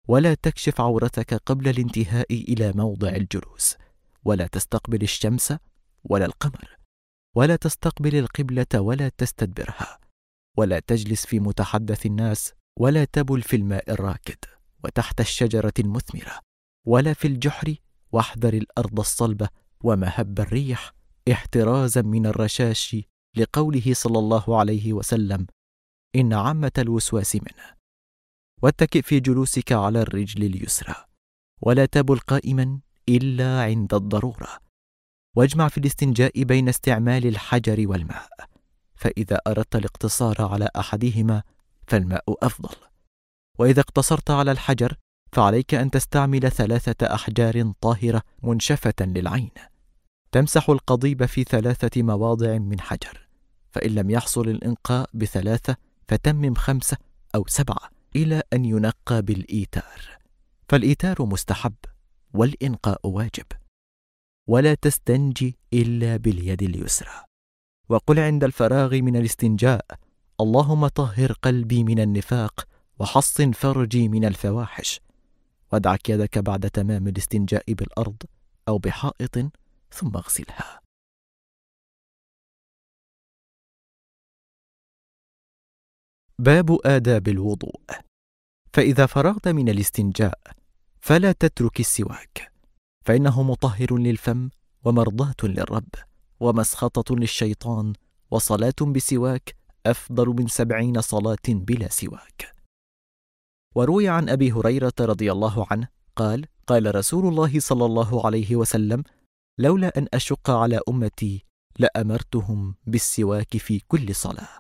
ولا تكشف عورتك قبل الانتهاء إلى موضع الجلوس، ولا تستقبل الشمس ولا القمر، ولا تستقبل القبلة ولا تستدبرها، ولا تجلس في متحدث الناس، ولا تبل في الماء الراكد وتحت الشجرة المثمرة، ولا في الجحر، واحذر الأرض الصلبة ومهب الريح احترازا من الرشاش، لقوله صلى الله عليه وسلم: إن عامة الوسواس منه. واتكئ في جلوسك على الرجل اليسرى، ولا تبل قائما إلا عند الضرورة. واجمع في الاستنجاء بين استعمال الحجر والماء، فإذا أردت الاقتصار على أحدهما فالماء أفضل، وإذا اقتصرت على الحجر فعليك أن تستعمل 3 أحجار طاهرة منشفة للعين، تمسح القضيب في 3 مواضع من حجر، فإن لم يحصل الإنقاء ب3 فتمم 5 أو 7 إلى أن ينقى بالإيتار، فالإيتار مستحب والإنقاء واجب. ولا تستنجي إلا باليد اليسرى. وقل عند الفراغ من الاستنجاء: اللهم طهر قلبي من النفاق، وحصن فرجي من الفواحش. وادعك يدك بعد تمام الاستنجاء بالأرض أو بحائط ثم اغسلها. باب آداب الوضوء. فإذا فرغت من الاستنجاء فلا تترك السواك، فإنه مطهر للفم ومرضاة للرب ومسخطة للشيطان، وصلاة بسواك أفضل من 70 صلاة بلا سواك. وروي عن أبي هريرة رضي الله عنه قال: قال رسول الله صلى الله عليه وسلم: لولا أن أشق على أمتي لأمرتهم بالسواك في كل صلاة.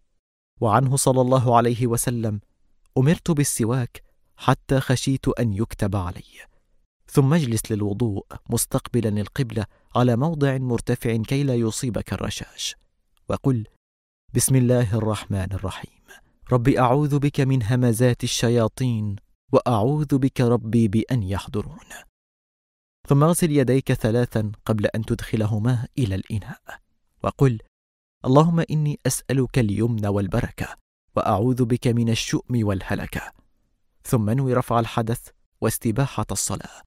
وعنه صلى الله عليه وسلم: أمرت بالسواك حتى خشيت أن يكتب علي. ثم اجلس للوضوء مستقبلا القبلة على موضع مرتفع كي لا يصيبك الرشاش، وقل: بسم الله الرحمن الرحيم، ربي أعوذ بك من همزات الشياطين، وأعوذ بك ربي بأن يحضرون. ثم اغسل يديك 3 قبل أن تدخلهما إلى الإناء، وقل: اللهم إني أسألك اليمن والبركة، وأعوذ بك من الشؤم والهلكة. ثم انوي رفع الحدث واستباحة الصلاة.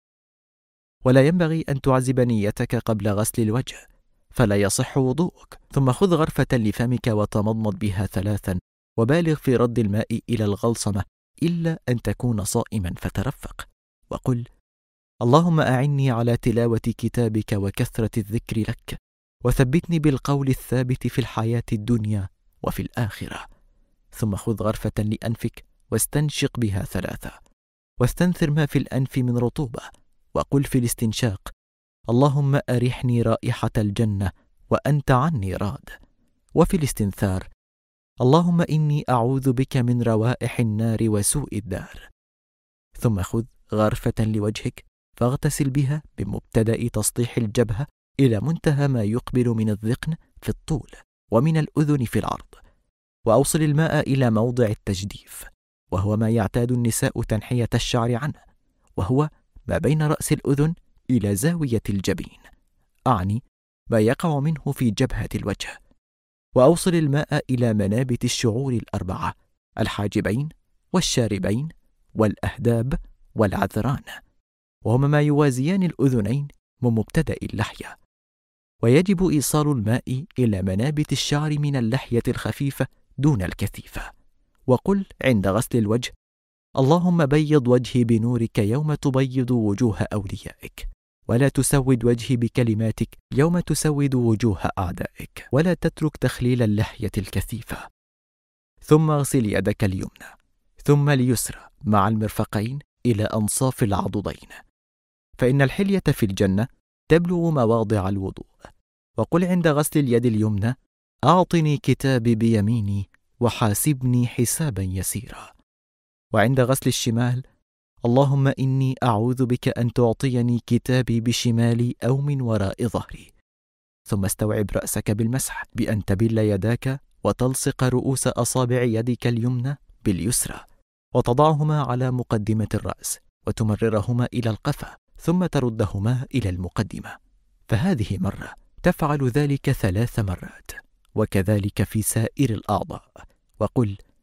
ولا ينبغي أن تعزب نيتك قبل غسل الوجه، فلا يصح وضوءك. ثم خذ غرفة لفمك وتمضمض بها 3، وبالغ في رد الماء إلى الغلصمة إلا أن تكون صائما فترفق، وقل: اللهم أعني على تلاوة كتابك وكثرة الذكر لك، وثبتني بالقول الثابت في الحياة الدنيا وفي الآخرة. ثم خذ غرفة لأنفك واستنشق بها 3، واستنثر ما في الأنف من رطوبة، وقل في الاستنشاق: اللهم أرحني رائحة الجنة وأنت عني راض. وفي الاستنثار: اللهم إني أعوذ بك من روائح النار وسوء الدار. ثم خذ غرفة لوجهك فاغتسل بها بمبتدأ تسطيح الجبهة إلى منتهى ما يقبل من الذقن في الطول ومن الأذن في العرض، وأوصل الماء إلى موضع التجديف، وهو ما يعتاد النساء تنحية الشعر عنه، وهو ما بين رأس الأذن إلى زاوية الجبين، أعني ما يقع منه في جبهة الوجه. وأوصل الماء إلى منابت الشعور 4: الحاجبين والشاربين والأهداب والعذران، وهما ما يوازيان الأذنين من مبتدأ اللحية. ويجب إيصال الماء إلى منابت الشعر من اللحية الخفيفة دون الكثيفة. وقل عند غسل الوجه: اللهم بيض وجهي بنورك يوم تبيض وجوه أوليائك، ولا تسود وجهي بكلماتك يوم تسود وجوه أعدائك. ولا تترك تخليل اللحية الكثيفة. ثم اغسل يدك اليمنى ثم اليسرى مع المرفقين إلى أنصاف العضدين، فإن الحلية في الجنة تبلغ مواضع الوضوء. وقل عند غسل اليد اليمنى: أعطني كتابي بيميني وحاسبني حسابا يسيرا. وعند غسل الشمال: اللهم إني أعوذ بك أن تعطيني كتابي بشمالي أو من وراء ظهري. ثم استوعب رأسك بالمسح بأن تبل يداك وتلصق رؤوس أصابع يدك اليمنى باليسرى، وتضعهما على مقدمة الرأس وتمررهما إلى القفا، ثم تردهما إلى المقدمة. فهذه مرة، تفعل ذلك 3 مرات، وكذلك في سائر الأعضاء. وقل: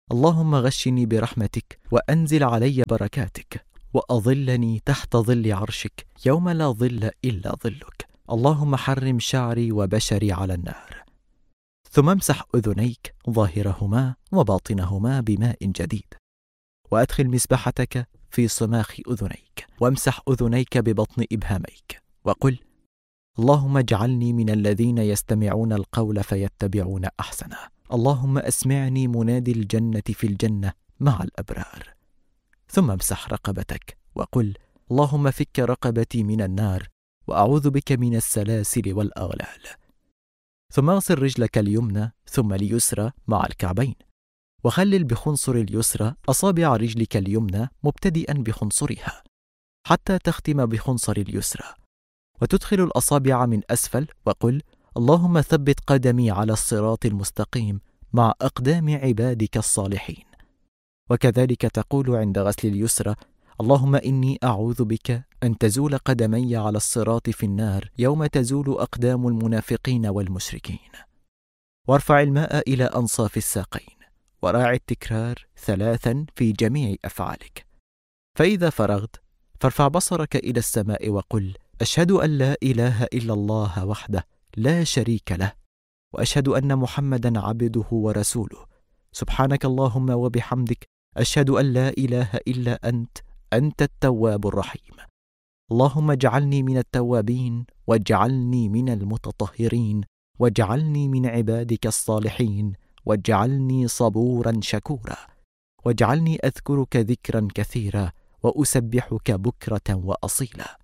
اللهم غشني برحمتك وأنزل علي بركاتك وأظلني تحت ظل عرشك يوم لا ظل إلا ظلك. اللهم حرم شعري وبشري على النار. ثم امسح أذنيك ظاهرهما وباطنهما بماء جديد، وأدخل مسبحتك في صماخ أذنيك، وامسح أذنيك ببطن إبهاميك، وقل: اللهم اجعلني من الذين يستمعون القول فيتبعون أحسنه. اللهم أسمعني منادي الجنة في الجنة مع الأبرار. ثم امسح رقبتك وقل: اللهم فك رقبتي من النار وأعوذ بك من السلاسل والأغلال. ثم اغسل رجلك اليمنى ثم اليسرى مع الكعبين، وخلل بخنصر اليسرى أصابع رجلك اليمنى مبتدئا بخنصرها حتى تختم بخنصر اليسرى، وتدخل الأصابع من أسفل، وقل: اللهم ثبت قدمي على الصراط المستقيم مع أقدام عبادك الصالحين. وكذلك تقول عند غسل اليسرى: اللهم إني أعوذ بك أن تزول قدمي على الصراط في النار يوم تزول أقدام المنافقين والمشركين. وارفع الماء إلى أنصاف الساقين، وراعي التكرار 3 في جميع أفعالك. فإذا فرغت فارفع بصرك إلى السماء وقل: أشهد أن لا إله إلا الله وحده لا شريك له، وأشهد أن محمدا عبده ورسوله. سبحانك اللهم وبحمدك، أشهد أن لا إله إلا أنت التواب الرحيم. اللهم اجعلني من التوابين، واجعلني من المتطهرين، واجعلني من عبادك الصالحين، واجعلني صبورا شكورا، واجعلني أذكرك ذكرا كثيرا، وأسبحك بكرة وأصيلا.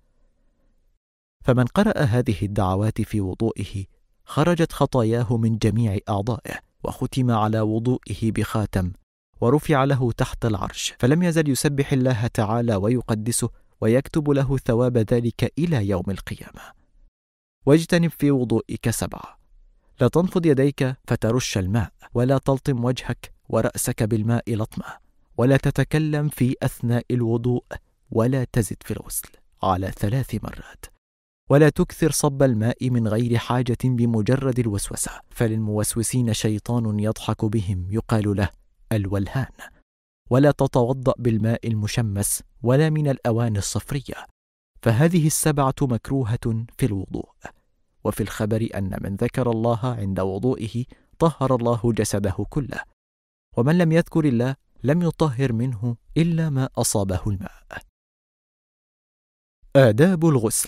فمن قرأ هذه الدعوات في وضوئه خرجت خطاياه من جميع أعضائه، وختم على وضوئه بخاتم، ورفع له تحت العرش، فلم يزل يسبح الله تعالى ويقدسه، ويكتب له ثواب ذلك إلى يوم القيامة. واجتنب في وضوئك 7: لا تنفض يديك فترش الماء، ولا تلطم وجهك ورأسك بالماء لطمة، ولا تتكلم في أثناء الوضوء، ولا تزد في الغسل على 3 مرات، ولا تكثر صب الماء من غير حاجة بمجرد الوسوسة، فللموسوسين شيطان يضحك بهم يقال له الولهان. ولا تتوضأ بالماء المشمس ولا من الأواني الصفرية، فهذه 7 مكروهة في الوضوء. وفي الخبر أن من ذكر الله عند وضوئه طهر الله جسده كله، ومن لم يذكر الله لم يطهر منه إلا ما أصابه الماء. آداب الغسل.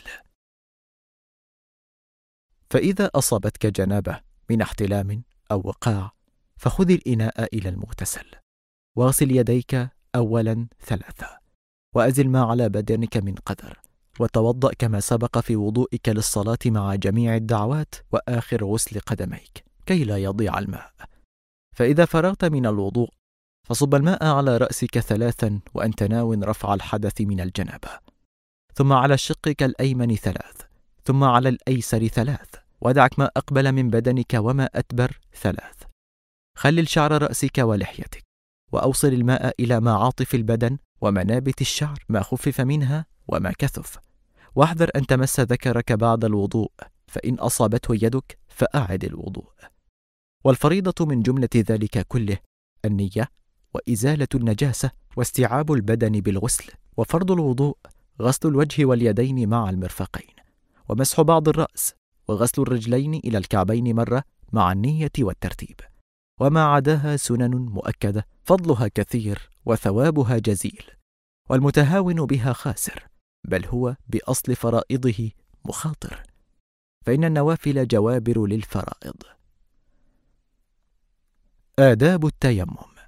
فإذا أصابتك جنابة من احتلام أو وقاع، فخذ الإناء إلى المغتسل، واغسل يديك أولا 3، وأزل ما على بدنك من قدر، وتوضأ كما سبق في وضوئك للصلاة مع جميع الدعوات، وآخر غسل قدميك كي لا يضيع الماء. فإذا فرغت من الوضوء فصب الماء على رأسك 3 وأنت ناو رفع الحدث من الجنابة، ثم على شقك الأيمن 3، ثم على الأيسر 3، ودعك ما أقبل من بدنك وما أدبر 3. خلل شعر رأسك ولحيتك، وأوصل الماء إلى معاطف البدن ومنابت الشعر، ما خفف منها وما كثف، واحذر أن تمس ذكرك بعد الوضوء، فإن أصابته يدك فأعد الوضوء. والفريضة من جملة ذلك كله النية، وإزالة النجاسة، واستيعاب البدن بالغسل. وفرض الوضوء غسل الوجه واليدين مع المرفقين، ومسح بعض الرأس، وغسل الرجلين إلى الكعبين مرة مع النية والترتيب. وما عداها سنن مؤكدة فضلها كثير وثوابها جزيل، والمتهاون بها خاسر، بل هو بأصل فرائضه مخاطر، فإن النوافل جوابر للفرائض. آداب التيمم.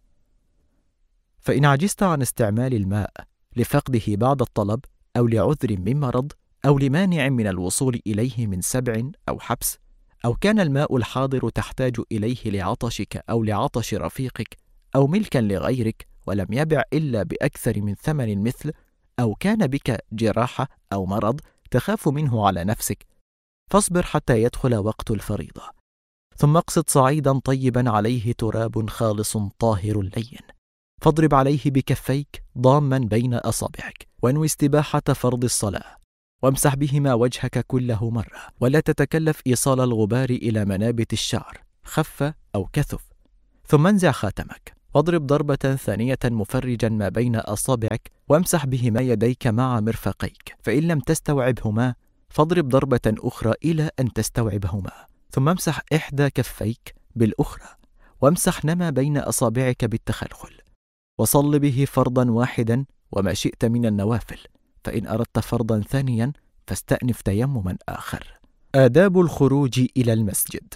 فإن عجزت عن استعمال الماء لفقده بعد الطلب، أو لعذر من مرض، أو لمانع من الوصول إليه من سبع أو حبس، أو كان الماء الحاضر تحتاج إليه لعطشك أو لعطش رفيقك، أو ملكا لغيرك ولم يبع إلا بأكثر من ثمن مثل، أو كان بك جراحة أو مرض تخاف منه على نفسك، فاصبر حتى يدخل وقت الفريضة، ثم اقصد صعيدا طيبا عليه تراب خالص طاهر لين، فاضرب عليه بكفيك ضاما بين أصابعك، وانوي استباحة فرض الصلاة، وامسح بهما وجهك كله مرة، ولا تتكلف إيصال الغبار إلى منابت الشعر خف أو كثف، ثم انزع خاتمك واضرب ضربة ثانية مفرجا ما بين أصابعك وامسح بهما يديك مع مرفقيك، فإن لم تستوعبهما فاضرب ضربة أخرى إلى أن تستوعبهما، ثم امسح إحدى كفيك بالأخرى وامسح ما بين أصابعك بالتخلخل، وصل به فرضا واحدا وما شئت من النوافل، فإن أردت فرضا ثانيا فاستأنف تيمما آخر. آداب الخروج إلى المسجد.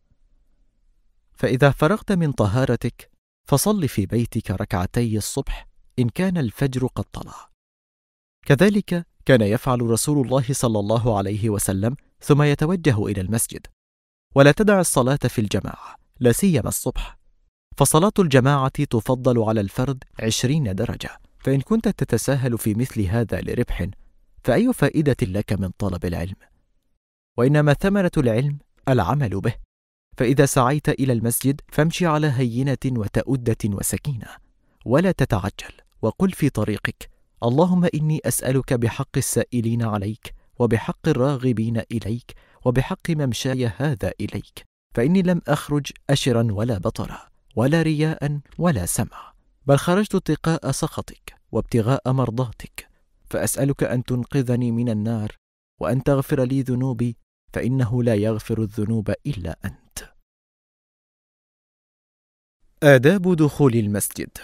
فإذا فرغت من طهارتك فصل في بيتك ركعتي الصبح إن كان الفجر قد طلع. كذلك كان يفعل رسول الله صلى الله عليه وسلم، ثم يتوجه إلى المسجد. ولا تدع الصلاة في الجماعة، لا سيما الصبح، فصلاة الجماعة تفضل على الفرد 20 درجة، فإن كنت تتساهل في مثل هذا لربح فأي فائدة لك من طلب العلم؟ وإنما ثمرة العلم العمل به، فإذا سعيت إلى المسجد فامشي على هينة وتؤدة وسكينة، ولا تتعجل، وقل في طريقك: اللهم إني أسألك بحق السائلين عليك، وبحق الراغبين إليك، وبحق ممشاي هذا إليك، فإني لم أخرج أشرا ولا بطرا ولا رياء ولا سمع، بل خرجت اتقاء سخطك وابتغاء مرضاتك، فأسألك أن تنقذني من النار وأن تغفر لي ذنوبي، فإنه لا يغفر الذنوب إلا أنت. آداب دخول المسجد.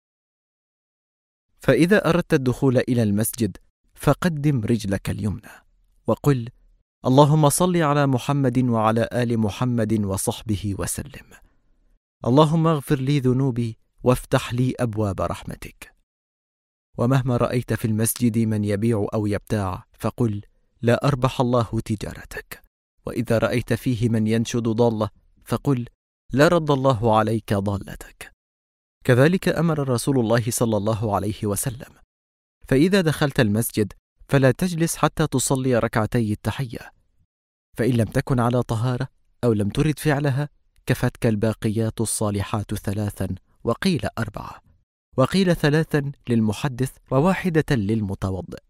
فإذا أردت الدخول إلى المسجد فقدم رجلك اليمنى وقل: اللهم صل على محمد وعلى آل محمد وصحبه وسلم. اللهم اغفر لي ذنوبي وافتح لي أبواب رحمتك. ومهما رأيت في المسجد من يبيع أو يبتاع فقل: لا أربح الله تجارتك. وإذا رأيت فيه من ينشد ضالة فقل: لا رد الله عليك ضالتك. كذلك أمر رسول الله صلى الله عليه وسلم. فإذا دخلت المسجد فلا تجلس حتى تصلي ركعتي التحية، فإن لم تكن على طهارة أو لم ترد فعلها كفتك الباقيات الصالحات 3، وقيل 4، وقيل 3 للمحدث و1 للمتوضئ.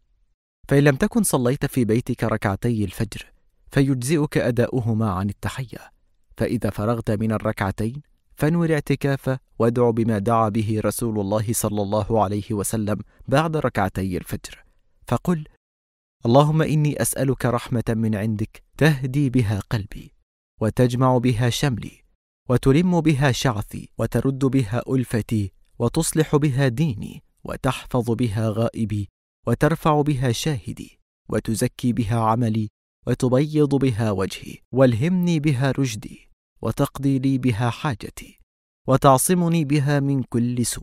فإن لم تكن صليت في بيتك ركعتي الفجر فيجزئك أداؤهما عن التحية، فإذا فرغت من الركعتين فانوي الاعتكاف وادع بما دعا به رسول الله صلى الله عليه وسلم بعد ركعتي الفجر، فقل: اللهم إني أسألك رحمة من عندك تهدي بها قلبي، وتجمع بها شملي، وتلم بها شعثي، وترد بها ألفتي، وتصلح بها ديني، وتحفظ بها غائبي، وترفع بها شاهدي، وتزكي بها عملي، وتبيض بها وجهي، والهمني بها رشدي، وتقضي لي بها حاجتي، وتعصمني بها من كل سوء.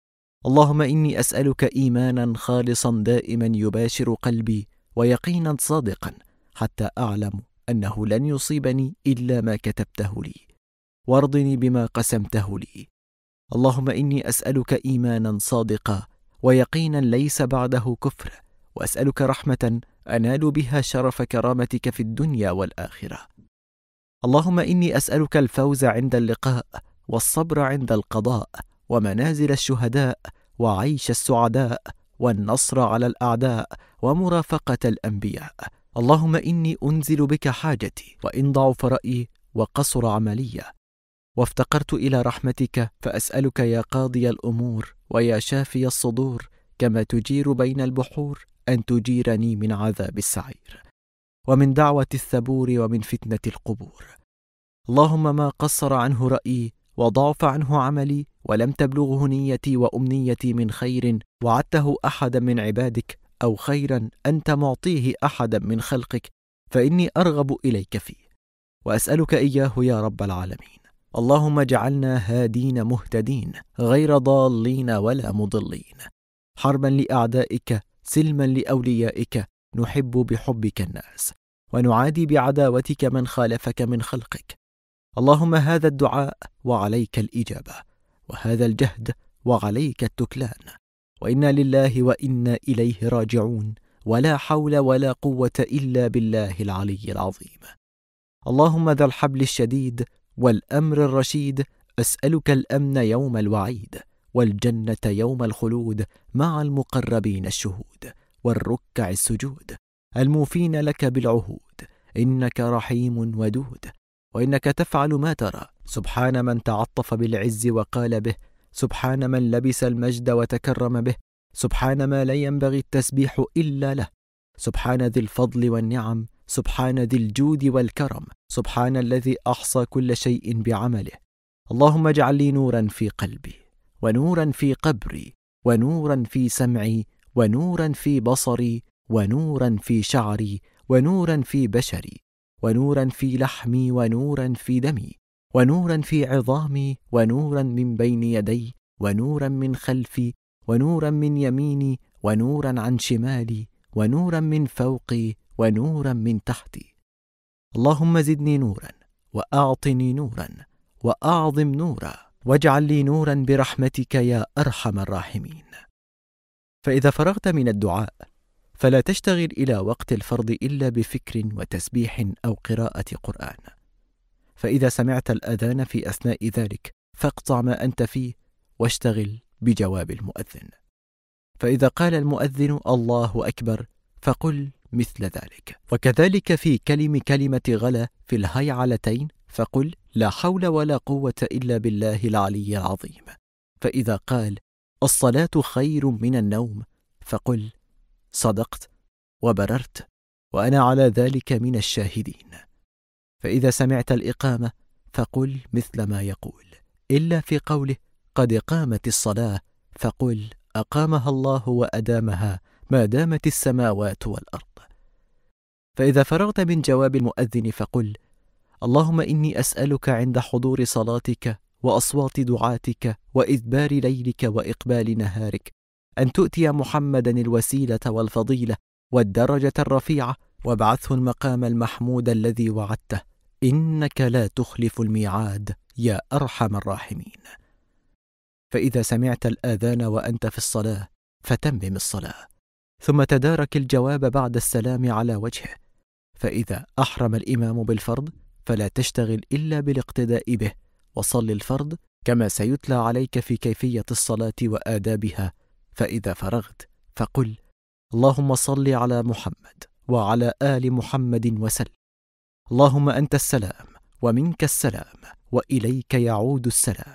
اللهم إني أسألك إيمانا خالصا دائما يباشر قلبي، ويقينا صادقا حتى أعلم أنه لن يصيبني إلا ما كتبته لي، وارضني بما قسمته لي. اللهم إني أسألك إيمانا صادقا ويقينا ليس بعده كفر، وأسألك رحمة أنال بها شرف كرامتك في الدنيا والآخرة. اللهم إني أسألك الفوز عند اللقاء، والصبر عند القضاء، ومنازل الشهداء، وعيش السعداء، والنصر على الأعداء، ومرافقة الأنبياء. اللهم إني أنزل بك حاجتي، وإن ضعف رأيي وقصر عملي، وافتقرت إلى رحمتك، فأسألك يا قاضي الأمور ويا شافي الصدور، كما تجير بين البحور، أن تجيرني من عذاب السعير، ومن دعوة الثبور، ومن فتنة القبور. اللهم ما قصر عنه رأيي وضعف عنه عملي، ولم تبلغه نيتي وأمنيتي من خير وعدته أحدا من عبادك، أو خيرا أنت معطيه أحدا من خلقك، فإني أرغب إليك فيه، وأسألك إياه يا رب العالمين. اللهم اجعلنا هادين مهتدين، غير ضالين ولا مضلين، حربا لأعدائك، سلما لأوليائك، نحب بحبك الناس، ونعادي بعداوتك من خالفك من خلقك. اللهم هذا الدعاء وعليك الإجابة، وهذا الجهد وعليك التكلان، وإنا لله وإنا إليه راجعون، ولا حول ولا قوة إلا بالله العلي العظيم. اللهم ذا الحبل الشديد والأمر الرشيد، أسألك الأمن يوم الوعيد، والجنة يوم الخلود، مع المقربين الشهود، والركع السجود، الموفين لك بالعهود، إنك رحيم ودود، وإنك تفعل ما ترى. سبحان من تعطف بالعز وقال به، سبحان من لبس المجد وتكرم به، سبحان ما لا ينبغي التسبيح إلا له، سبحان ذي الفضل والنعم، سبحان ذي الجود والكرم، سبحان الذي أحصى كل شيء بعمله. اللهم اجعل لي نورا في قلبي، ونورا في قبري، ونورا في سمعي، ونورا في بصري، ونورا في شعري، ونورا في بشري، ونورا في لحمي، ونورا في دمي، ونورا في عظامي، ونورا من بين يدي، ونورا من خلفي، ونورا من يميني، ونورا عن شمالي، ونورا من فوقي، ونورا من تحتي. اللهم زدني نورا، وأعطني نورا، وأعظم نورا، واجعل لي نورا برحمتك يا أرحم الراحمين. فإذا فرغت من الدعاء فلا تشتغل إلى وقت الفرض إلا بفكر وتسبيح أو قراءة قرآن. فإذا سمعت الأذان في أثناء ذلك فاقطع ما أنت فيه واشتغل بجواب المؤذن. فإذا قال المؤذن الله أكبر فقل مثل ذلك. وكذلك في كلمة غلا في الهيعلتين فقل لا حول ولا قوة إلا بالله العلي العظيم. فإذا قال الصلاة خير من النوم فقل صدقت وبررت وأنا على ذلك من الشاهدين. فإذا سمعت الإقامة فقل مثل ما يقول، إلا في قوله قد قامت الصلاة فقل أقامها الله وأدامها ما دامت السماوات والأرض. فإذا فرغت من جواب المؤذن فقل اللهم إني أسألك عند حضور صلاتك وأصوات دعاتك وإدبار ليلك وإقبال نهارك أن تؤتي محمدا الوسيلة والفضيلة والدرجة الرفيعة وابعثه المقام المحمود الذي وعدته إنك لا تخلف الميعاد يا أرحم الراحمين. فإذا سمعت الآذان وأنت في الصلاة فتمم الصلاة، ثم تدارك الجواب بعد السلام على وجهه. فإذا أحرم الإمام بالفرض فلا تشتغل إلا بالاقتداء به، وصل الفرض كما سيتلى عليك في كيفية الصلاة وآدابها. فإذا فرغت فقل اللهم صل على محمد وعلى آل محمد وسلم. اللهم أنت السلام ومنك السلام وإليك يعود السلام.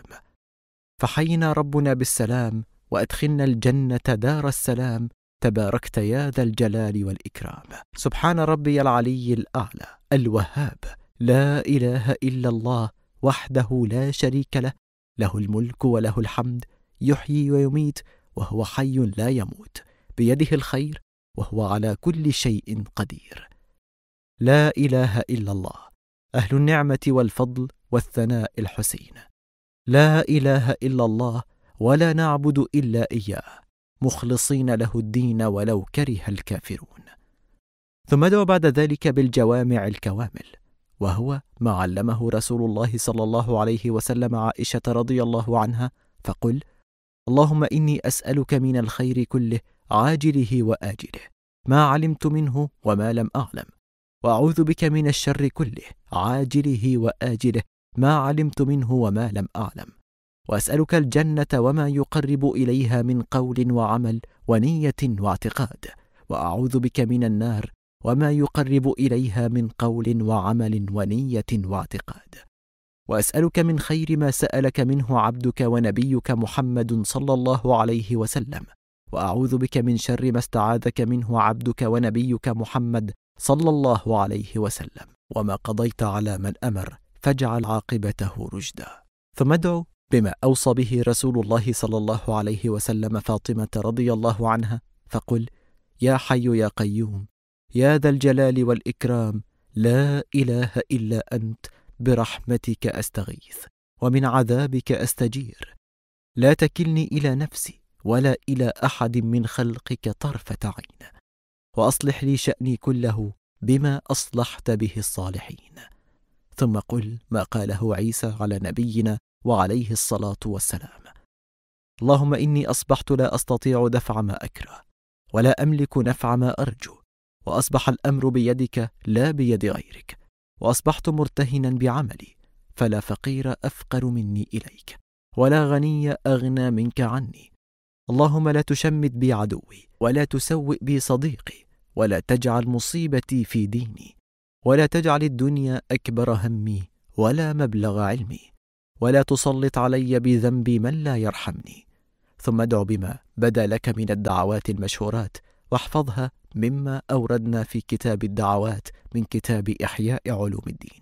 فحينا ربنا بالسلام وأدخلنا الجنة دار السلام، تباركت يا ذا الجلال والإكرام. سبحان ربي العلي الأعلى الوهاب، لا إله إلا الله وحده لا شريك له، له الملك وله الحمد، يحيي ويميت وهو حي لا يموت، بيده الخير وهو على كل شيء قدير. لا إله إلا الله أهل النعمة والفضل والثناء الحسين. لا إله إلا الله ولا نعبد إلا إياه مخلصين له الدين ولو كره الكافرون. ثم ادعو بعد ذلك بالجوامع الكوامل، وهو ما علمه رسول الله صلى الله عليه وسلم عائشة رضي الله عنها، فقل اللهم إني أسألك من الخير كله عاجله وآجله ما علمت منه وما لم أعلم، وأعوذ بك من الشر كله عاجله وآجله ما علمت منه وما لم أعلم، وأسألك الجنة وما يقرب إليها من قول وعمل ونية واعتقاد، وأعوذ بك من النار وما يقرب إليها من قول وعمل ونية واعتقاد، وأسألك من خير ما سألك منه عبدك ونبيك محمد صلى الله عليه وسلم، وأعوذ بك من شر ما استعاذك منه عبدك ونبيك محمد صلى الله عليه وسلم، وما قضيت على من أمر فاجعل عاقبته رشدا. ثم ادعو بما أوصى به رسول الله صلى الله عليه وسلم فاطمة رضي الله عنها، فقل يا حي يا قيوم يا ذا الجلال والإكرام لا إله إلا أنت برحمتك أستغيث ومن عذابك أستجير، لا تكلني إلى نفسي ولا إلى أحد من خلقك طرفة عين، وأصلح لي شأني كله بما أصلحت به الصالحين. ثم قل ما قاله عيسى على نبينا وعليه الصلاة والسلام: اللهم إني أصبحت لا أستطيع دفع ما أكره ولا أملك نفع ما أرجو، وأصبح الأمر بيدك لا بيد غيرك، وأصبحت مرتهنا بعملي فلا فقير أفقر مني إليك ولا غني أغنى منك عني. اللهم لا تشمت بي عدوي ولا تسوئ بي صديقي ولا تجعل مصيبتي في ديني ولا تجعل الدنيا أكبر همي ولا مبلغ علمي ولا تسلط علي بذنبي من لا يرحمني. ثم ادع بما بدا لك من الدعوات المشهورات، واحفظها مما أوردنا في كتاب الدعوات من كتاب إحياء علوم الدين.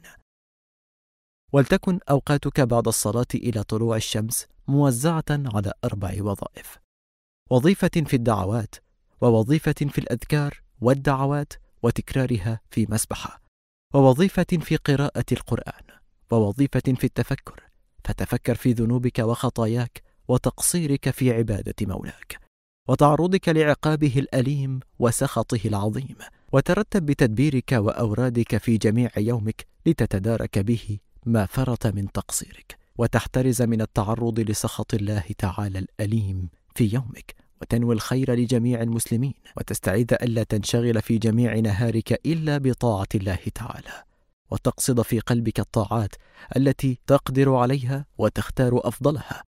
ولتكن أوقاتك بعد الصلاة إلى طلوع الشمس موزعة على 4 وظائف: وظيفة في الدعوات، ووظيفة في الأذكار والدعوات وتكرارها في مسبحة، ووظيفة في قراءة القرآن، ووظيفة في التفكر، فتفكر في ذنوبك وخطاياك وتقصيرك في عبادة مولاك، وتعرضك لعقابه الأليم وسخطه العظيم، وترتب بتدبيرك وأورادك في جميع يومك لتتدارك به ما فرط من تقصيرك، وتحترز من التعرض لسخط الله تعالى الأليم في يومك، وتنوي الخير لجميع المسلمين، وتستعيذ ألا تنشغل في جميع نهارك إلا بطاعة الله تعالى، وتقصد في قلبك الطاعات التي تقدر عليها وتختار أفضلها،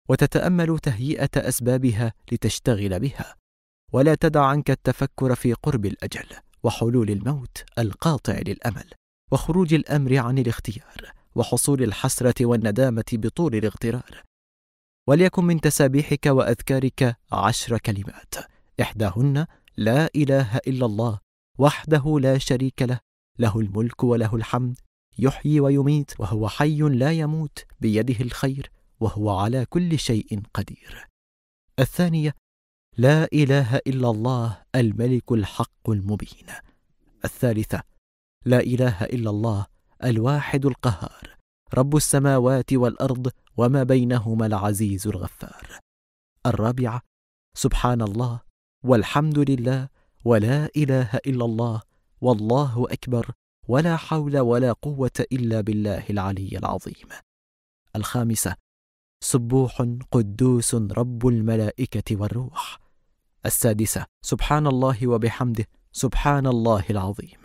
وتتأمل تهيئة أسبابها لتشتغل بها، ولا تدع عنك التفكر في قرب الأجل وحلول الموت القاطع للأمل، وخروج الأمر عن الاختيار، وحصول الحسرة والندامة بطول الاغترار. وليكن من تسابيحك وأذكارك 10 كلمات، إحداهن لا إله إلا الله وحده لا شريك له، له الملك وله الحمد، يحيي ويميت وهو حي لا يموت، بيده الخير وهو على كل شيء قدير. الثانية لا إله إلا الله الملك الحق المبين. الثالثة لا إله إلا الله الواحد القهار، رب السماوات والأرض وما بينهما العزيز الغفار. الرابعة سبحان الله والحمد لله ولا إله إلا الله والله أكبر ولا حول ولا قوة إلا بالله العلي العظيم. الخامسة سبوح قدوس رب الملائكة والروح. السادسة سبحان الله وبحمده سبحان الله العظيم.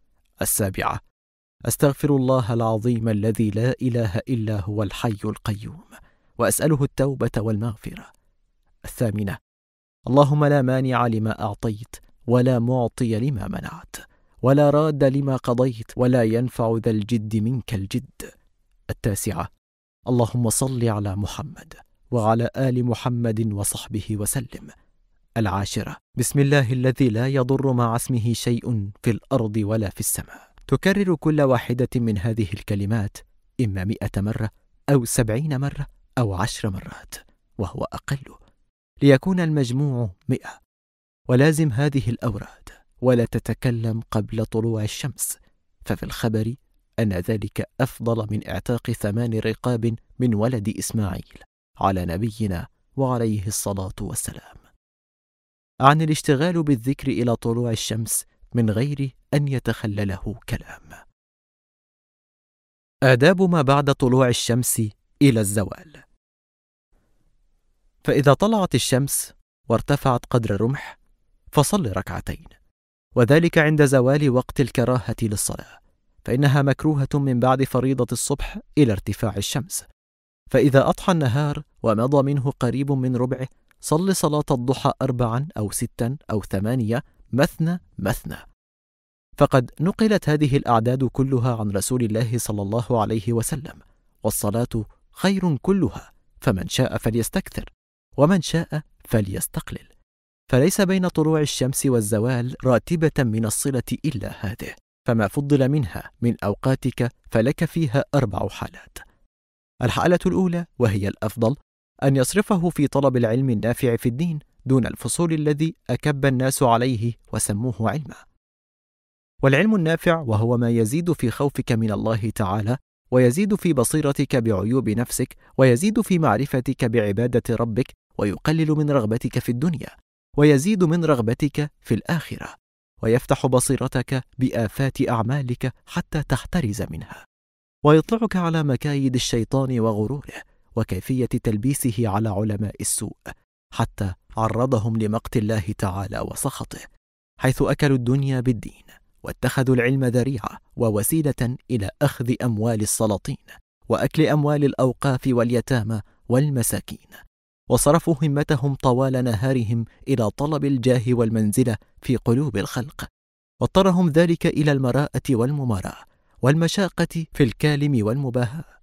السابعة أستغفر الله العظيم الذي لا إله إلا هو الحي القيوم وأسأله التوبة والمغفرة. الثامنة اللهم لا مانع لما أعطيت ولا معطي لما منعت ولا راد لما قضيت ولا ينفع ذا الجد منك الجد. التاسعة اللهم صل على محمد وعلى آل محمد وصحبه وسلم. العاشرة بسم الله الذي لا يضر مع اسمه شيء في الأرض ولا في السماء. تكرر كل واحدة من هذه الكلمات إما 100 مرة أو 70 مرة أو 10 مرات وهو أقل، ليكون المجموع 100. ولازم هذه الأوراد ولا تتكلم قبل طلوع الشمس، ففي الخبر أن ذلك أفضل من اعتاق 8 رقاب من ولد إسماعيل على نبينا وعليه الصلاة والسلام. عن الاشتغال بالذكر إلى طلوع الشمس من غير أن يتخلله كلام. آداب ما بعد طلوع الشمس إلى الزوال. فإذا طلعت الشمس وارتفعت قدر رمح فصل 2 ركعتين، وذلك عند زوال وقت الكراهة للصلاة، فإنها مكروهة من بعد فريضة الصبح إلى ارتفاع الشمس. فإذا أضحى النهار ومضى منه قريب من ربعه صل صلاة الضحى 4 أو 6 أو 8 مثنى مثنى. فقد نقلت هذه الأعداد كلها عن رسول الله صلى الله عليه وسلم، والصلاة خير كلها، فمن شاء فليستكثر ومن شاء فليستقلل، فليس بين طلوع الشمس والزوال راتبة من الصلة إلا هذه، فما فضل منها من أوقاتك فلك فيها 4 حالات. الحالة الأولى وهي الأفضل أن يصرفه في طلب العلم النافع في الدين دون الفصول الذي أكب الناس عليه وسموه علما. والعلم النافع وهو ما يزيد في خوفك من الله تعالى، ويزيد في بصيرتك بعيوب نفسك، ويزيد في معرفتك بعبادة ربك، ويقلل من رغبتك في الدنيا، ويزيد من رغبتك في الآخرة، ويفتح بصيرتك بآفات أعمالك حتى تحترز منها، ويطلعك على مكايد الشيطان وغروره وكيفية تلبيسه على علماء السوء حتى عرضهم لمقت الله تعالى وسخطه، حيث أكلوا الدنيا بالدين واتخذوا العلم ذريعة ووسيلة إلى أخذ أموال السلاطين وأكل أموال الأوقاف واليتامى والمساكين، وصرفوا همتهم طوال نهارهم إلى طلب الجاه والمنزلة في قلوب الخلق، واضطرهم ذلك إلى المراءة والمماراة والمشاقة في الكالم والمباهاة،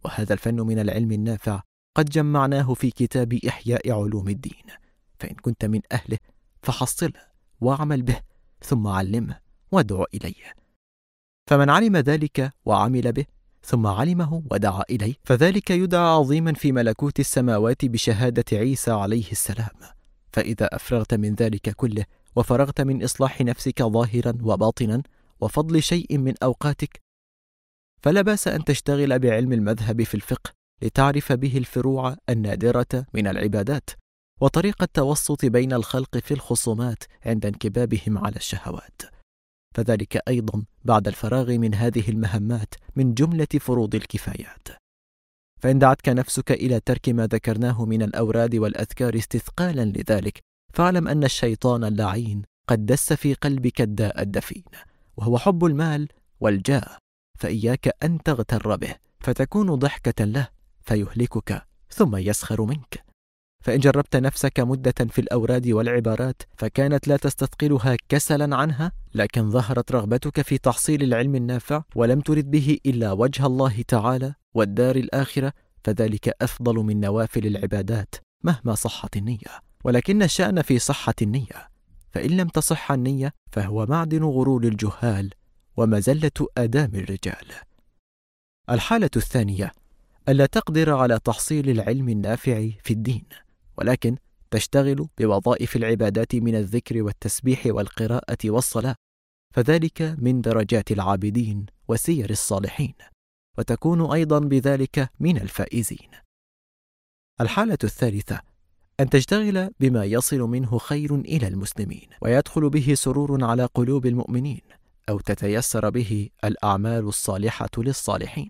وهذا الفن من العلم النافع قد جمعناه في كتاب إحياء علوم الدين، فإن كنت من أهله فحصله واعمل به، ثم علمه وادع إليه. فمن علم ذلك وعمل به ثم علمه ودعا إليه فذلك يدعى عظيما في ملكوت السماوات بشهادة عيسى عليه السلام. فإذا أفرغت من ذلك كله وفرغت من إصلاح نفسك ظاهرا وباطنا وفضل شيء من أوقاتك، فلا بأس أن تشتغل بعلم المذهب في الفقه لتعرف به الفروع النادرة من العبادات وطريق التوسط بين الخلق في الخصومات عند انكبابهم على الشهوات، فذلك أيضا بعد الفراغ من هذه المهمات من جملة فروض الكفايات. فإن دعتك نفسك إلى ترك ما ذكرناه من الأوراد والأذكار استثقالا لذلك، فاعلم أن الشيطان اللعين قد دس في قلبك الداء الدفين، وهو حب المال والجاه، فإياك أن تغتر به فتكون ضحكة له فيهلكك ثم يسخر منك. فإن جربت نفسك مدة في الأوراد والعبارات فكانت لا تستثقلها كسلا عنها، لكن ظهرت رغبتك في تحصيل العلم النافع ولم ترد به إلا وجه الله تعالى والدار الآخرة، فذلك أفضل من نوافل العبادات مهما صحت النية. ولكن الشأن في صحة النية، فإن لم تصح النية فهو معدن غرور الجهال ومزلة آدام الرجال. الحالة الثانية ألا تقدر على تحصيل العلم النافع في الدين، ولكن تشتغل بوظائف العبادات من الذكر والتسبيح والقراءة والصلاة، فذلك من درجات العابدين وسير الصالحين، وتكون أيضا بذلك من الفائزين. الحالة الثالثة أن تشتغل بما يصل منه خير إلى المسلمين ويدخل به سرور على قلوب المؤمنين، أو تتيسر به الأعمال الصالحة للصالحين،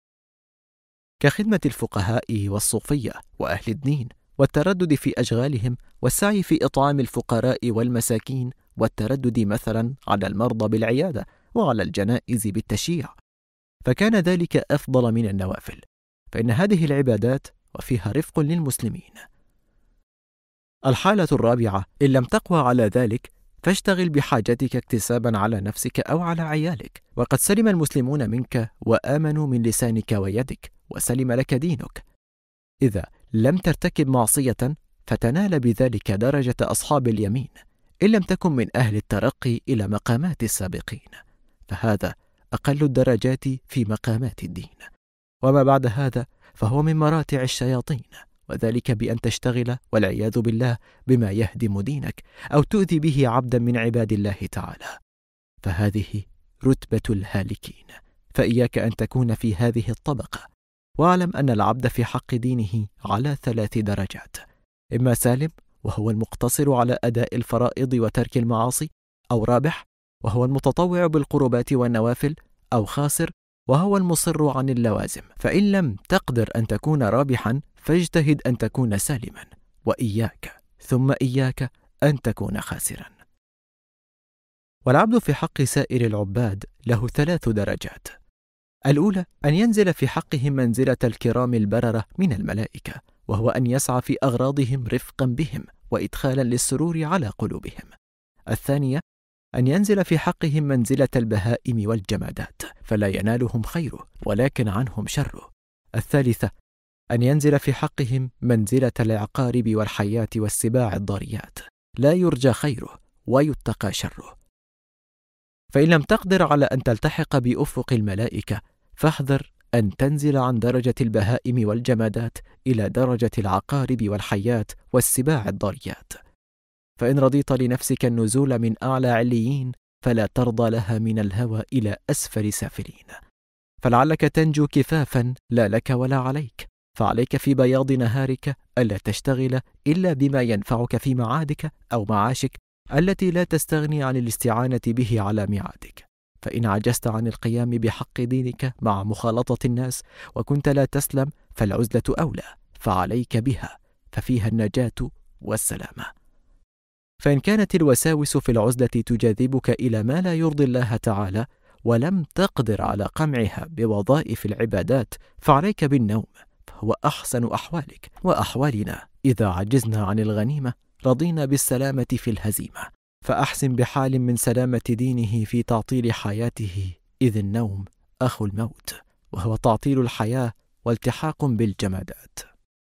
كخدمة الفقهاء والصوفية وأهل الدين، والتردد في أشغالهم، والسعي في إطعام الفقراء والمساكين، والتردد مثلا على المرضى بالعيادة وعلى الجنائز بالتشييع، فكان ذلك أفضل من النوافل، فإن هذه العبادات وفيها رفق للمسلمين. الحالة الرابعة إن لم تقوى على ذلك فاشتغل بحاجتك اكتسابا على نفسك أو على عيالك، وقد سلم المسلمون منك وآمنوا من لسانك ويدك وسلم لك دينك. إذا لم ترتكب معصية فتنال بذلك درجة أصحاب اليمين، إن لم تكن من أهل الترقي إلى مقامات السابقين، فهذا أقل الدرجات في مقامات الدين، وما بعد هذا فهو من مراتع الشياطين، وذلك بأن تشتغل والعياذ بالله بما يهدم دينك أو تؤذي به عبدا من عباد الله تعالى، فهذه رتبة الهالكين، فإياك أن تكون في هذه الطبقة. واعلم أن العبد في حق دينه على 3 درجات: إما سالم وهو المقتصر على أداء الفرائض وترك المعاصي، أو رابح وهو المتطوع بالقربات والنوافل، أو خاسر وهو المصر عن اللوازم. فإن لم تقدر أن تكون رابحا فاجتهد أن تكون سالما، وإياك ثم إياك أن تكون خاسرا. والعبد في حق سائر العباد له 3 درجات: الأولى أن ينزل في حقهم منزلة الكرام البررة من الملائكة، وهو أن يسعى في أغراضهم رفقا بهم وإدخالا للسرور على قلوبهم. الثانية أن ينزل في حقهم منزلة البهائم والجمادات، فلا ينالهم خيره ولكن عنهم شره. الثالثة أن ينزل في حقهم منزلة العقارب والحيات والسباع الضاريات، لا يرجى خيره ويتقى شره. فإن لم تقدر على أن تلتحق بأفق الملائكة فاحذر أن تنزل عن درجة البهائم والجمادات إلى درجة العقارب والحيات والسباع الضاريات. فإن رضيت لنفسك النزول من أعلى عليين فلا ترضى لها من الهوى إلى أسفل سافلين، فلعلك تنجو كفافا لا لك ولا عليك. فعليك في بياض نهارك ألا تشتغل إلا بما ينفعك في معادك أو معاشك التي لا تستغني عن الاستعانة به على ميعادك. فإن عجزت عن القيام بحق دينك مع مخالطة الناس وكنت لا تسلم فالعزلة أولى، فعليك بها، ففيها النجاة والسلامة. فإن كانت الوساوس في العزلة تجاذبك إلى ما لا يرضي الله تعالى ولم تقدر على قمعها بوظائف العبادات فعليك بالنوم، فهو أحسن أحوالك وأحوالنا. إذا عجزنا عن الغنيمة رضينا بالسلامة في الهزيمة، فأحسن بحال من سلامة دينه في تعطيل حياته، إذ النوم أخو الموت، وهو تعطيل الحياة والتحاق بالجمادات.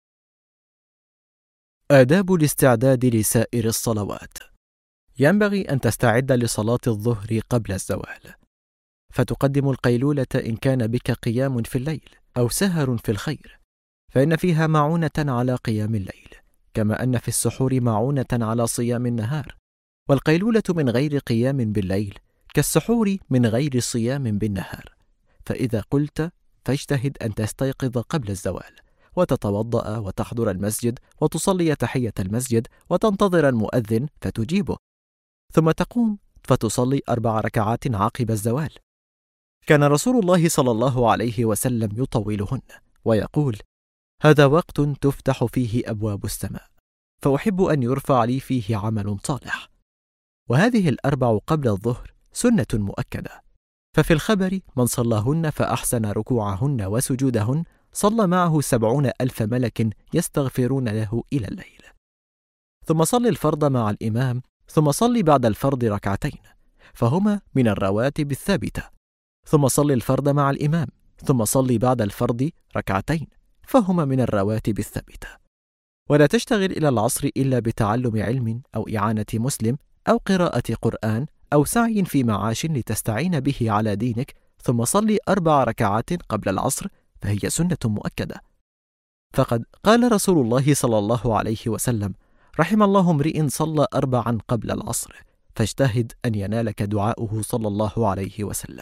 آداب الاستعداد لسائر الصلوات. ينبغي أن تستعد لصلاة الظهر قبل الزوال، فتقدم القيلولة إن كان بك قيام في الليل أو سهر في الخير، فإن فيها معونة على قيام الليل، كما أن في السحور معونة على صيام النهار. والقيلولة من غير قيام بالليل كالسحور من غير صيام بالنهار. فإذا قلت فاجتهد أن تستيقظ قبل الزوال، وتتوضأ وتحضر المسجد وتصلي تحية المسجد وتنتظر المؤذن فتجيبه، ثم تقوم فتصلي 4 ركعات عقب الزوال. كان رسول الله صلى الله عليه وسلم يطولهن ويقول: هذا وقت تفتح فيه أبواب السماء، فأحب أن يرفع لي فيه عمل صالح. وهذه 4 قبل الظهر سنة مؤكدة، ففي الخبر: من صلاهن فأحسن ركوعهن وسجودهن صلى معه 70,000 ملك يستغفرون له إلى الليل. ثم صل الفرض مع الإمام، ثم صل بعد الفرض 2 ركعتين، فهما من الرواتب الثابتة. ثم صل الفرض مع الإمام، ثم صل بعد الفرض 2 ركعتين، فهما من الرواتب الثابتة. ولا تشتغل إلى العصر إلا بتعلم علم أو إعانة مسلم أو قراءة قرآن أو سعي في معاش لتستعين به على دينك، ثم صل 4 ركعات قبل العصر، فهي سنة مؤكدة. فقد قال رسول الله صلى الله عليه وسلم: رحم الله امرئ صلى 4 قبل العصر، فاجتهد أن ينالك دعاؤه صلى الله عليه وسلم.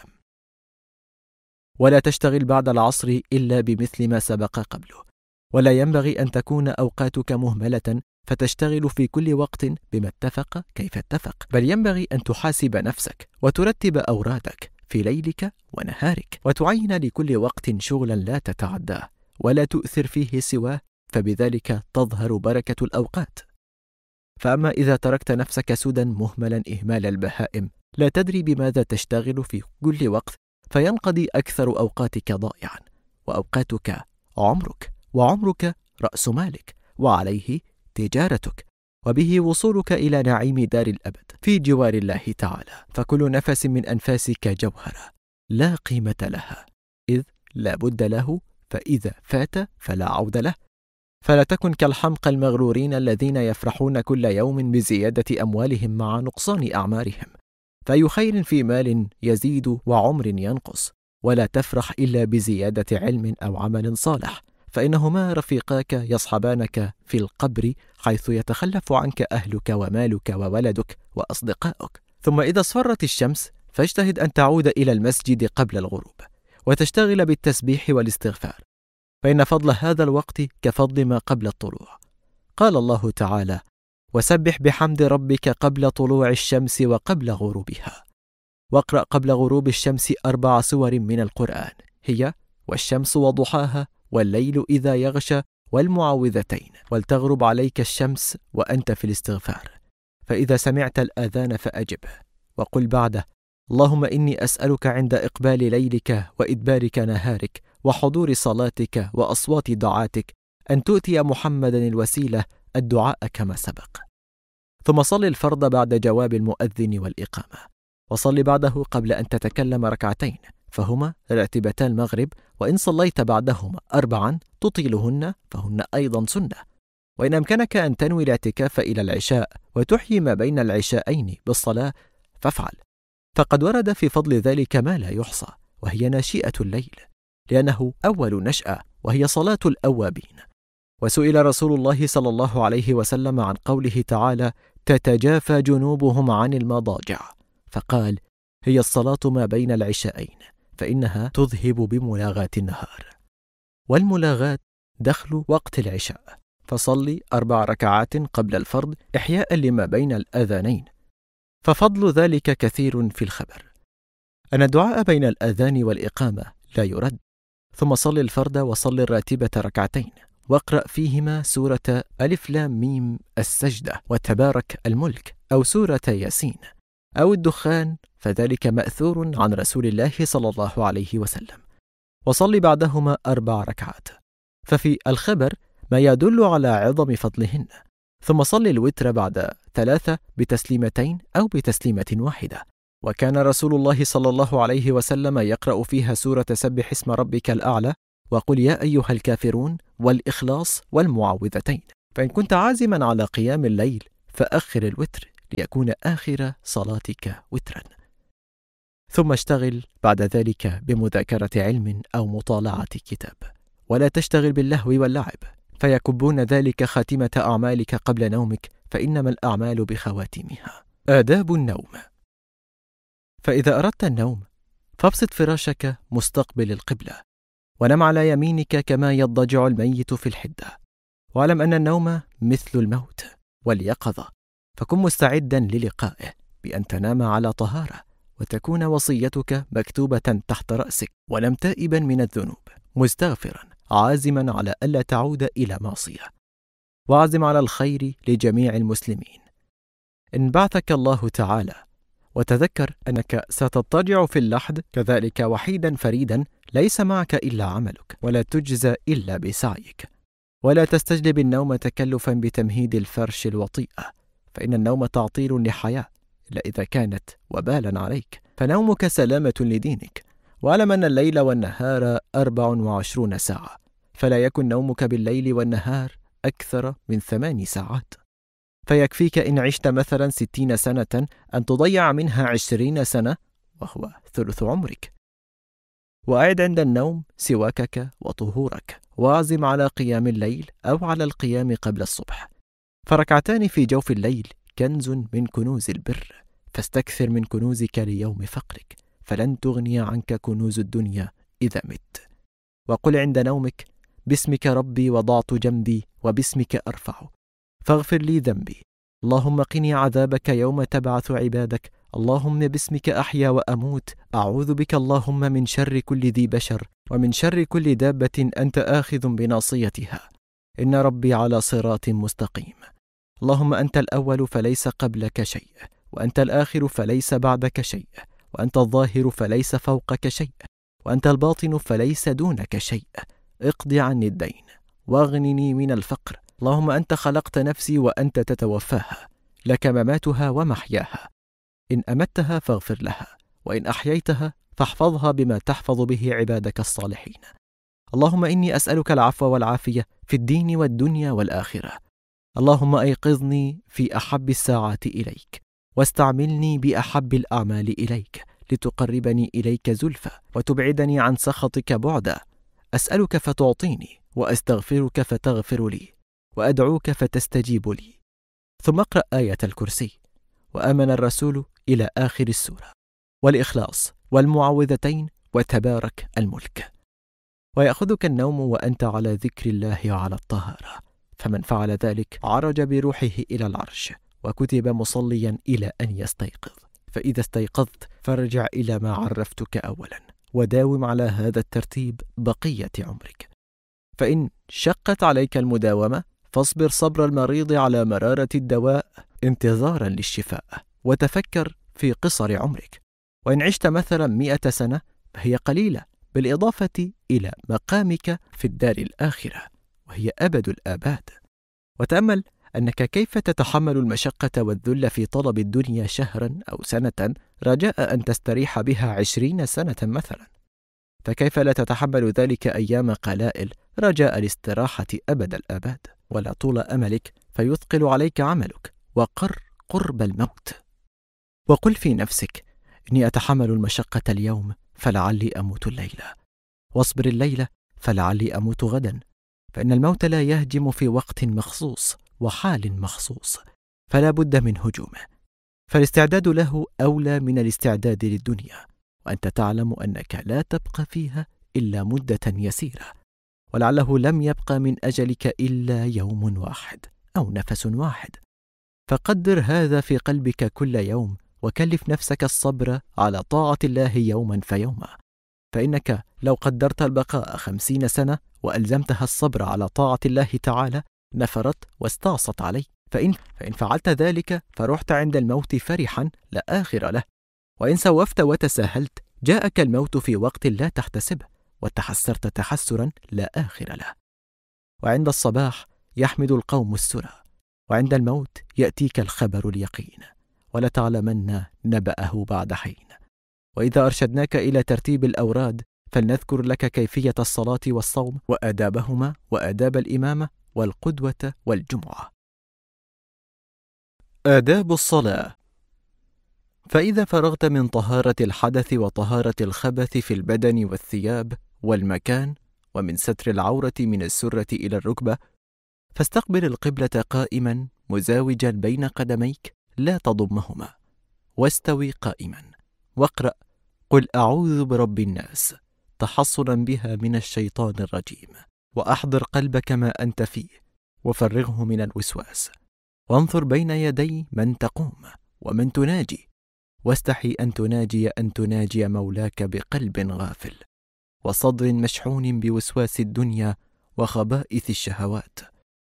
ولا تشتغل بعد العصر إلا بمثل ما سبق قبله، ولا ينبغي أن تكون أوقاتك مهملة فتشتغل في كل وقت بما اتفق كيف اتفق، بل ينبغي أن تحاسب نفسك وترتب أورادك في ليلك ونهارك، وتعين لكل وقت شغلا لا تتعداه ولا تؤثر فيه سواه، فبذلك تظهر بركة الأوقات. فأما إذا تركت نفسك سدى مهملا إهمال البهائم، لا تدري بماذا تشتغل في كل وقت، فينقضي أكثر أوقاتك ضائعا، وأوقاتك عمرك، وعمرك رأس مالك، وعليه تجارتك، وبه وصولك إلى نعيم دار الأبد في جوار الله تعالى. فكل نفس من أنفاسك جوهرة لا قيمة لها، إذ لا بد له، فإذا فات فلا عود له. فلا تكن كالحمقى المغرورين الذين يفرحون كل يوم بزيادة أموالهم مع نقصان أعمارهم، فأي خير في مال يزيد وعمر ينقص. ولا تفرح إلا بزيادة علم أو عمل صالح، فإنهما رفيقاك يصحبانك في القبر، حيث يتخلف عنك أهلك ومالك وولدك وأصدقائك. ثم إذا اصفرت الشمس فاجتهد أن تعود إلى المسجد قبل الغروب، وتشتغل بالتسبيح والاستغفار، فإن فضل هذا الوقت كفضل ما قبل الطلوع. قال الله تعالى: وسبح بحمد ربك قبل طلوع الشمس وقبل غروبها. واقرأ قبل غروب الشمس 4 سور من القرآن، هي: والشمس وضحاها، والليل إذا يغشى، والمعوذتين، ولتغرب عليك الشمس وأنت في الاستغفار. فإذا سمعت الآذان فأجبه، وقل بعده: اللهم إني أسألك عند إقبال ليلك وإدبارك نهارك وحضور صلاتك وأصوات دعاتك أن تؤتي محمدا الوسيلة، الدعاء كما سبق. ثم صل الفرض بعد جواب المؤذن والإقامة، وصل بعده قبل أن تتكلم 2 ركعتين، فهما راتبتا المغرب، وإن صليت بعدهما 4 تطيلهن فهن أيضا سنة. وإن أمكنك أن تنوي الاعتكاف إلى العشاء وتحيي ما بين العشاءين بالصلاة فافعل، فقد ورد في فضل ذلك ما لا يحصى، وهي ناشئة الليل، لأنه أول نشأة، وهي صلاة الأوابين. وسئل رسول الله صلى الله عليه وسلم عن قوله تعالى: تتجافى جنوبهم عن المضاجع، فقال: هي الصلاة ما بين العشاءين، فإنها تذهب بملاغاة النهار. والملاغاة دخل وقت العشاء، فصلي 4 ركعات قبل الفرض إحياء لما بين الأذانين، ففضل ذلك كثير في الخبر. أن الدعاء بين الأذان والإقامة لا يرد. ثم صل الفرض وصل الراتبة 2 ركعتين، واقرأ فيهما سورة ألف لام ميم السجدة وتبارك الملك، أو سورة ياسين أو الدخان، فذلك مأثور عن رسول الله صلى الله عليه وسلم. وصل بعدهما 4 ركعات، ففي الخبر ما يدل على عظم فضلهن. ثم صل الوتر بعد 3 بتسليمتين أو بتسليمة واحدة، وكان رسول الله صلى الله عليه وسلم يقرأ فيها سورة سبح اسم ربك الأعلى وقل يا أيها الكافرون والإخلاص والمعوذتين. فإن كنت عازما على قيام الليل فأخر الوتر ليكون آخر صلاتك وترا، ثم اشتغل بعد ذلك بمذاكرة علم أو مطالعة كتاب، ولا تشتغل باللهو واللعب فيكبون ذلك خاتمة أعمالك قبل نومك، فإنما الأعمال بخواتيمها. آداب النوم. فإذا أردت النوم فابسط فراشك مستقبل القبلة، ونم على يمينك كما يضجع الميت في الحدة، واعلم أن النوم مثل الموت واليقظة، فكن مستعدا للقائه بأن تنام على طهارة، وتكون وصيتك مكتوبة تحت رأسك، ونم تائبا من الذنوب مستغفرا عازما على ألا تعود إلى معصية، واعزم على الخير لجميع المسلمين إن بعثك الله تعالى. وتذكر أنك ستضطجع في اللحد كذلك وحيدا فريدا، ليس معك إلا عملك، ولا تجزى إلا بسعيك. ولا تستجلب النوم تكلفا بتمهيد الفرش الوطيئة، فإن النوم تعطيل لحياة إلا إذا كانت وبالا عليك، فنومك سلامة لدينك. واعلم أن الليل والنهار 24 ساعة، فلا يكن نومك بالليل والنهار أكثر من 8 ساعات، فيكفيك إن عشت مثلا 60 سنة أن تضيع منها 20 سنة وهو ثلث عمرك. وأعد عند النوم سواكك وطهورك، واعزم على قيام الليل أو على القيام قبل الصبح، فركعتان في جوف الليل كنز من كنوز البر، فاستكثر من كنوزك ليوم فقرك، فلن تغني عنك كنوز الدنيا إذا مت. وقل عند نومك باسمك ربي وضعت جنبي وباسمك أرفع، فاغفر لي ذنبي، اللهم قني عذابك يوم تبعث عبادك، اللهم باسمك أحيا وأموت، أعوذ بك اللهم من شر كل ذي بشر ومن شر كل دابة أنت آخذ بناصيتها، إن ربي على صراط مستقيم، اللهم أنت الأول فليس قبلك شيء، وأنت الآخر فليس بعدك شيء، وأنت الظاهر فليس فوقك شيء، وأنت الباطن فليس دونك شيء، اقض عني الدين واغنني من الفقر، اللهم أنت خلقت نفسي وأنت تتوفاها، لك مماتها ومحياها، إن أمتها فاغفر لها، وإن أحييتها فاحفظها بما تحفظ به عبادك الصالحين. اللهم إني أسألك العفو والعافية في الدين والدنيا والآخرة، اللهم أيقظني في أحب الساعات إليك، واستعملني بأحب الأعمال إليك، لتقربني إليك زلفى وتبعدني عن سخطك بعدا، أسألك فتعطيني، وأستغفرك فتغفر لي، وأدعوك فتستجيب لي. ثم اقرأ آية الكرسي وآمن الرسول إلى آخر السورة، والإخلاص والمعوذتين وتبارك الملك. ويأخذك النوم وأنت على ذكر الله وعلى الطهارة، فمن فعل ذلك عرج بروحه إلى العرش، وكتب مصليا إلى أن يستيقظ. فإذا استيقظت فارجع إلى ما عرفتك أولا، وداوم على هذا الترتيب بقية عمرك. فإن شقت عليك المداومة فاصبر صبر المريض على مرارة الدواء انتظارا للشفاء، وتفكر في قصر عمرك. وإن عشت مثلا 100 سنة فهي قليلة بالإضافة إلى مقامك في الدار الآخرة، وهي أبد الآباد. وتأمل أنك كيف تتحمل المشقة والذل في طلب الدنيا شهرا أو سنة رجاء أن تستريح بها 20 سنة مثلا، فكيف لا تتحمل ذلك أيام قلائل رجاء الاستراحة أبد الآباد؟ ولا طول أملك فيثقل عليك عملك، وقر قرب الموت. وقل في نفسك إني أتحمل المشقة اليوم فلعلي أموت الليلة، واصبر الليلة فلعلي أموت غدا، فإن الموت لا يهجم في وقت مخصوص وحال مخصوص، فلا بد من هجومه، فالاستعداد له أولى من الاستعداد للدنيا، وأنت تعلم أنك لا تبقى فيها إلا مدة يسيرة، ولعله لم يبقى من أجلك إلا يوم واحد أو نفس واحد، فقدر هذا في قلبك كل يوم، وكلف نفسك الصبر على طاعة الله يوما فيوما، فإنك لو قدرت البقاء 50 سنة وألزمتها الصبر على طاعة الله تعالى نفرت واستعصت عليه، فإن فعلت ذلك فرحت عند الموت فرحا لا آخر له، وإن سوفت وتساهلت جاءك الموت في وقت لا تحتسبه، وتحسرت تحسرا لا آخر له. وعند الصباح يحمد القوم السرى، وعند الموت يأتيك الخبر اليقين، ولتعلمن نبأه بعد حين. وإذا أرشدناك إلى ترتيب الأوراد فلنذكر لك كيفية الصلاة والصوم وآدابهما وآداب الإمامة والقدوة والجمعة. آداب الصلاة. فإذا فرغت من طهارة الحدث وطهارة الخبث في البدن والثياب والمكان ومن ستر العورة من السرة إلى الركبة، فاستقبل القبلة قائما مزاوجا بين قدميك لا تضمهما، واستوي قائما، واقرأ قل أعوذ برب الناس تحصنا بها من الشيطان الرجيم، وأحضر قلبك ما أنت فيه وفرغه من الوسواس، وانظر بين يدي من تقوم ومن تناجي، واستحي أن تناجي مولاك بقلب غافل وصدر مشحون بوسواس الدنيا وخبائث الشهوات،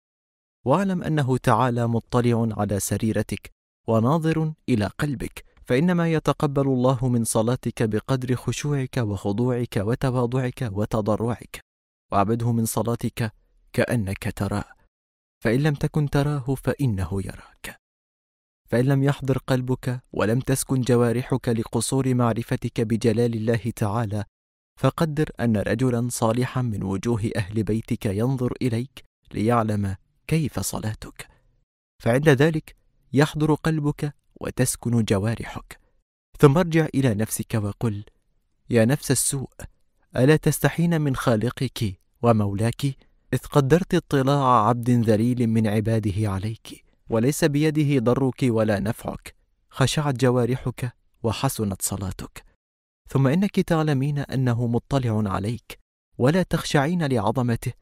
واعلم أنه تعالى مطلع على سريرتك وناظر إلى قلبك، فإنما يتقبل الله من صلاتك بقدر خشوعك وخضوعك وتواضعك وتضرعك، واعبده من صلاتك كأنك تراه، فإن لم تكن تراه فإنه يراك. فإن لم يحضر قلبك ولم تسكن جوارحك لقصور معرفتك بجلال الله تعالى، فقدر أن رجلا صالحا من وجوه أهل بيتك ينظر إليك ليعلم كيف صلاتك، فعند ذلك يحضر قلبك وتسكن جوارحك، ثم ارجع إلى نفسك وقل يا نفس السوء، ألا تستحين من خالقك ومولاك، إذ قدرت اطلاع عبد ذليل من عباده عليك وليس بيده ضرك ولا نفعك، خشعت جوارحك وحسنت صلاتك، ثم إنك تعلمين أنه مطلع عليك ولا تخشعين لعظمته،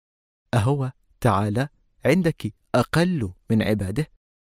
أهو تعالى عندك أقل من عباده؟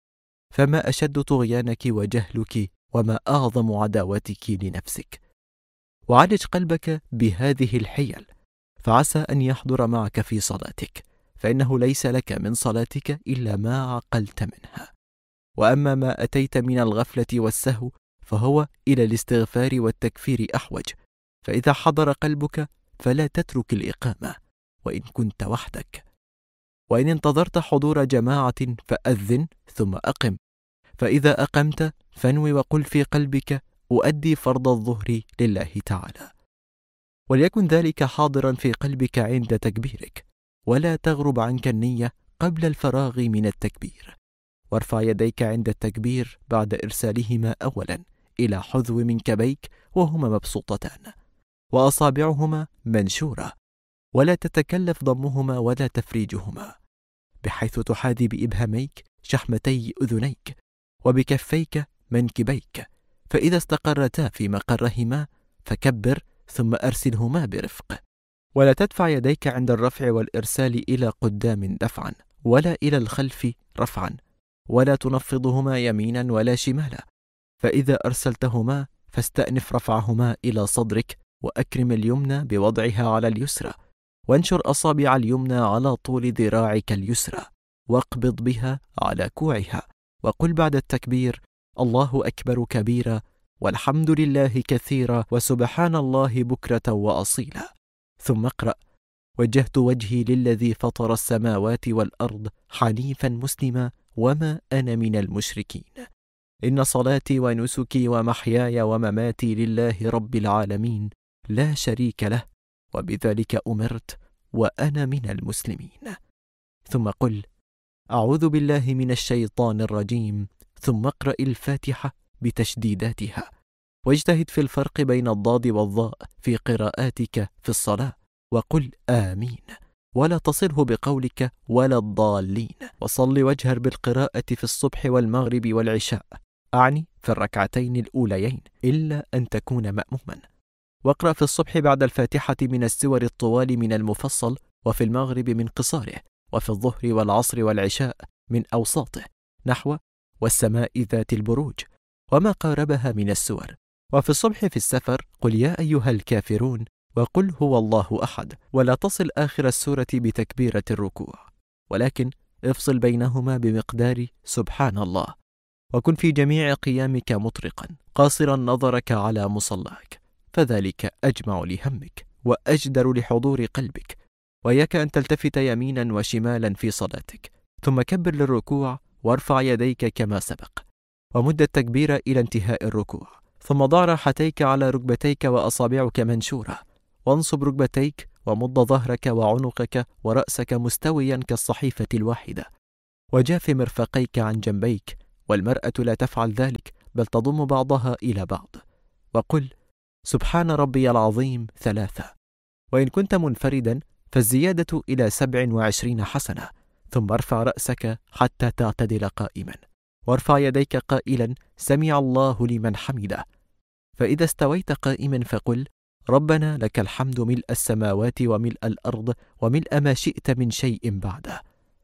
فما أشد طغيانك وجهلك وما أعظم عداوتك لنفسك. وعالج قلبك بهذه الحيل، فعسى أن يحضر معك في صلاتك، فإنه ليس لك من صلاتك إلا ما عقلت منها، وأما ما أتيت من الغفلة والسهو فهو إلى الاستغفار والتكفير أحوج، فإذا حضر قلبك فلا تترك الإقامة وإن كنت وحدك، وإن انتظرت حضور جماعة فأذن ثم أقم، فإذا أقمت فانوي وقل في قلبك أؤدي فرض الظهر لله تعالى، وليكن ذلك حاضرا في قلبك عند تكبيرك، ولا تغرب عنك النية قبل الفراغ من التكبير، وارفع يديك عند التكبير بعد إرسالهما أولا إلى حذو منكبيك وهما مبسوطتان وأصابعهما منشورة، ولا تتكلف ضمهما ولا تفريجهما، بحيث تحاذي بإبهاميك شحمتي أذنيك وبكفيك منكبيك، فإذا استقرتا في مقرهما فكبر ثم أرسلهما برفق، ولا تدفع يديك عند الرفع والإرسال إلى قدام دفعا ولا إلى الخلف رفعا، ولا تنفضهما يمينا ولا شمالا، فإذا أرسلتهما فاستأنف رفعهما إلى صدرك، وأكرم اليمنى بوضعها على اليسرى، وانشر أصابع اليمنى على طول ذراعك اليسرى، واقبض بها على كوعها، وقل بعد التكبير الله أكبر كبيرا والحمد لله كثيرا وسبحان الله بكرة وأصيلا، ثم اقرأ وجهت وجهي للذي فطر السماوات والأرض حنيفا مسلما وما أنا من المشركين، إن صلاتي ونسكي ومحياي ومماتي لله رب العالمين لا شريك له وبذلك أمرت وأنا من المسلمين، ثم قل أعوذ بالله من الشيطان الرجيم، ثم اقرأ الفاتحة بتشديداتها، واجتهد في الفرق بين الضاد والضاء في قراءاتك في الصلاة، وقل آمين ولا تصله بقولك ولا الضالين، وصل واجهر بالقراءة في الصبح والمغرب والعشاء، أعني في الركعتين الأوليين إلا أن تكون مأموما، واقرأ في الصبح بعد الفاتحة من السور الطوال من المفصل، وفي المغرب من قصاره، وفي الظهر والعصر والعشاء من أوساطه، نحو والسماء ذات البروج وما قاربها من السور، وفي الصبح في السفر قل يا أيها الكافرون وقل هو الله أحد، ولا تصل آخر السورة بتكبيرة الركوع، ولكن افصل بينهما بمقدار سبحان الله، وكن في جميع قيامك مطرقا قاصرا نظرك على مصلاك، فذلك أجمع لهمك وأجدر لحضور قلبك، وإياك أن تلتفت يمينا وشمالا في صلاتك، ثم كبر للركوع وارفع يديك كما سبق، ومد التكبير إلى انتهاء الركوع، ثم ضع راحتيك على ركبتيك وأصابعك منشورة، وانصب ركبتيك ومض ظهرك وعنقك ورأسك مستويا كالصحيفة الواحدة، وجاف مرفقيك عن جنبيك، والمرأة لا تفعل ذلك بل تضم بعضها إلى بعض، وقل سبحان ربي العظيم 3. وإن كنت منفردا فالزيادة إلى 27 حسنة. ثم ارفع رأسك حتى تعتدل قائما، وارفع يديك قائلا سمع الله لمن حمده. فإذا استويت قائما فقل ربنا لك الحمد ملء السماوات وملء الأرض وملء ما شئت من شيء بعده.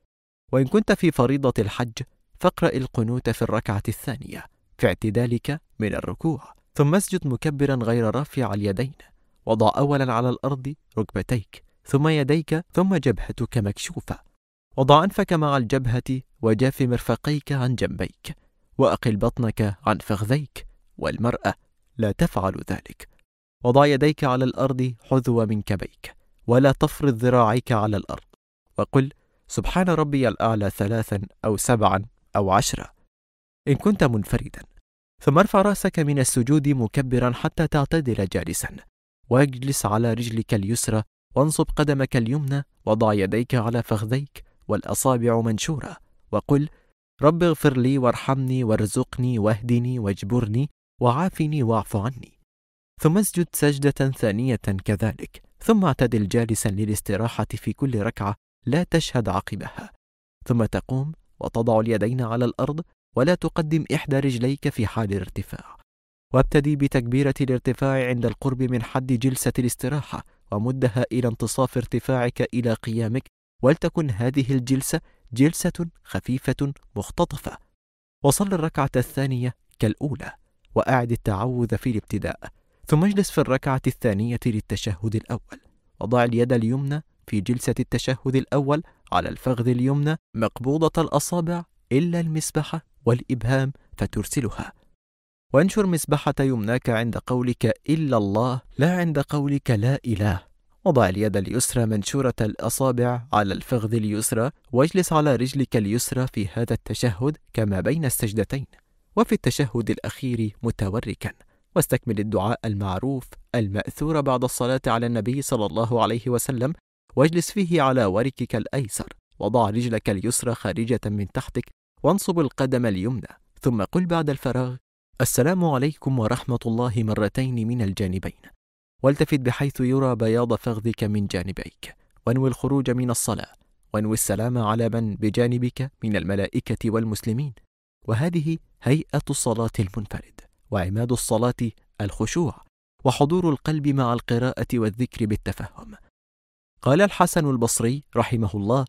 وإن كنت في فريضة الحج فاقرأ القنوت في الركعة الثانية في اعتدالك من الركوع، ثم اسجد مكبرا غير رافع اليدين، وضع أولا على الأرض ركبتيك ثم يديك ثم جبهتك مكشوفة، وضع أنفك مع الجبهة وجاف مرفقيك عن جنبيك، وأقل بطنك عن فخذيك، والمرأة لا تفعل ذلك. وضع يديك على الأرض حذو منكبيك، ولا تفرض ذراعيك على الأرض، وقل سبحان ربي الأعلى 3 أو 7 أو 10 إن كنت منفردا. ثم ارفع رأسك من السجود مكبرا حتى تعتدل جالسا، واجلس على رجلك اليسرى، وانصب قدمك اليمنى، وضع يديك على فخذيك والأصابع منشورة، وقل رب اغفر لي وارحمني وارزقني واهدني واجبرني وعافني واعف عني. ثم اسجد سجدة ثانية كذلك، ثم اعتدل جالسا للاستراحة في كل ركعة لا تشهد عقبها، ثم تقوم وتضع اليدين على الأرض، ولا تقدم إحدى رجليك في حال الارتفاع، وابتدي بتكبيرة الارتفاع عند القرب من حد جلسة الاستراحة، ومدها إلى انتصاف ارتفاعك إلى قيامك، ولتكن هذه الجلسة جلسة خفيفة مختطفة. وصل الركعة الثانية كالأولى، وأعد التعوذ في الابتداء، ثم اجلس في الركعة الثانية للتشهد الأول، وضع اليد اليمنى في جلسة التشهد الأول على الفخذ اليمنى مقبوضة الأصابع إلا المسبحة والإبهام فترسلها، وانشر مسبحة يمناك عند قولك إلا الله لا عند قولك لا إله. وضع اليد اليسرى منشورة الأصابع على الفخذ اليسرى، واجلس على رجلك اليسرى في هذا التشهد كما بين السجدتين، وفي التشهد الأخير متوركا، واستكمل الدعاء المعروف المأثور بعد الصلاة على النبي صلى الله عليه وسلم، واجلس فيه على وركك الأيسر، وضع رجلك اليسرى خارجة من تحتك، وانصب القدم اليمنى، ثم قل بعد الفراغ السلام عليكم ورحمة الله مرتين من الجانبين، والتفت بحيث يرى بياض فخذك من جانبيك، وانوي الخروج من الصلاة، وانوي السلام على من بجانبك من الملائكة والمسلمين. وهذه هيئة الصلاة المنفرد، وعماد الصلاة الخشوع وحضور القلب مع القراءة والذكر بالتفهم. قال الحسن البصري رحمه الله: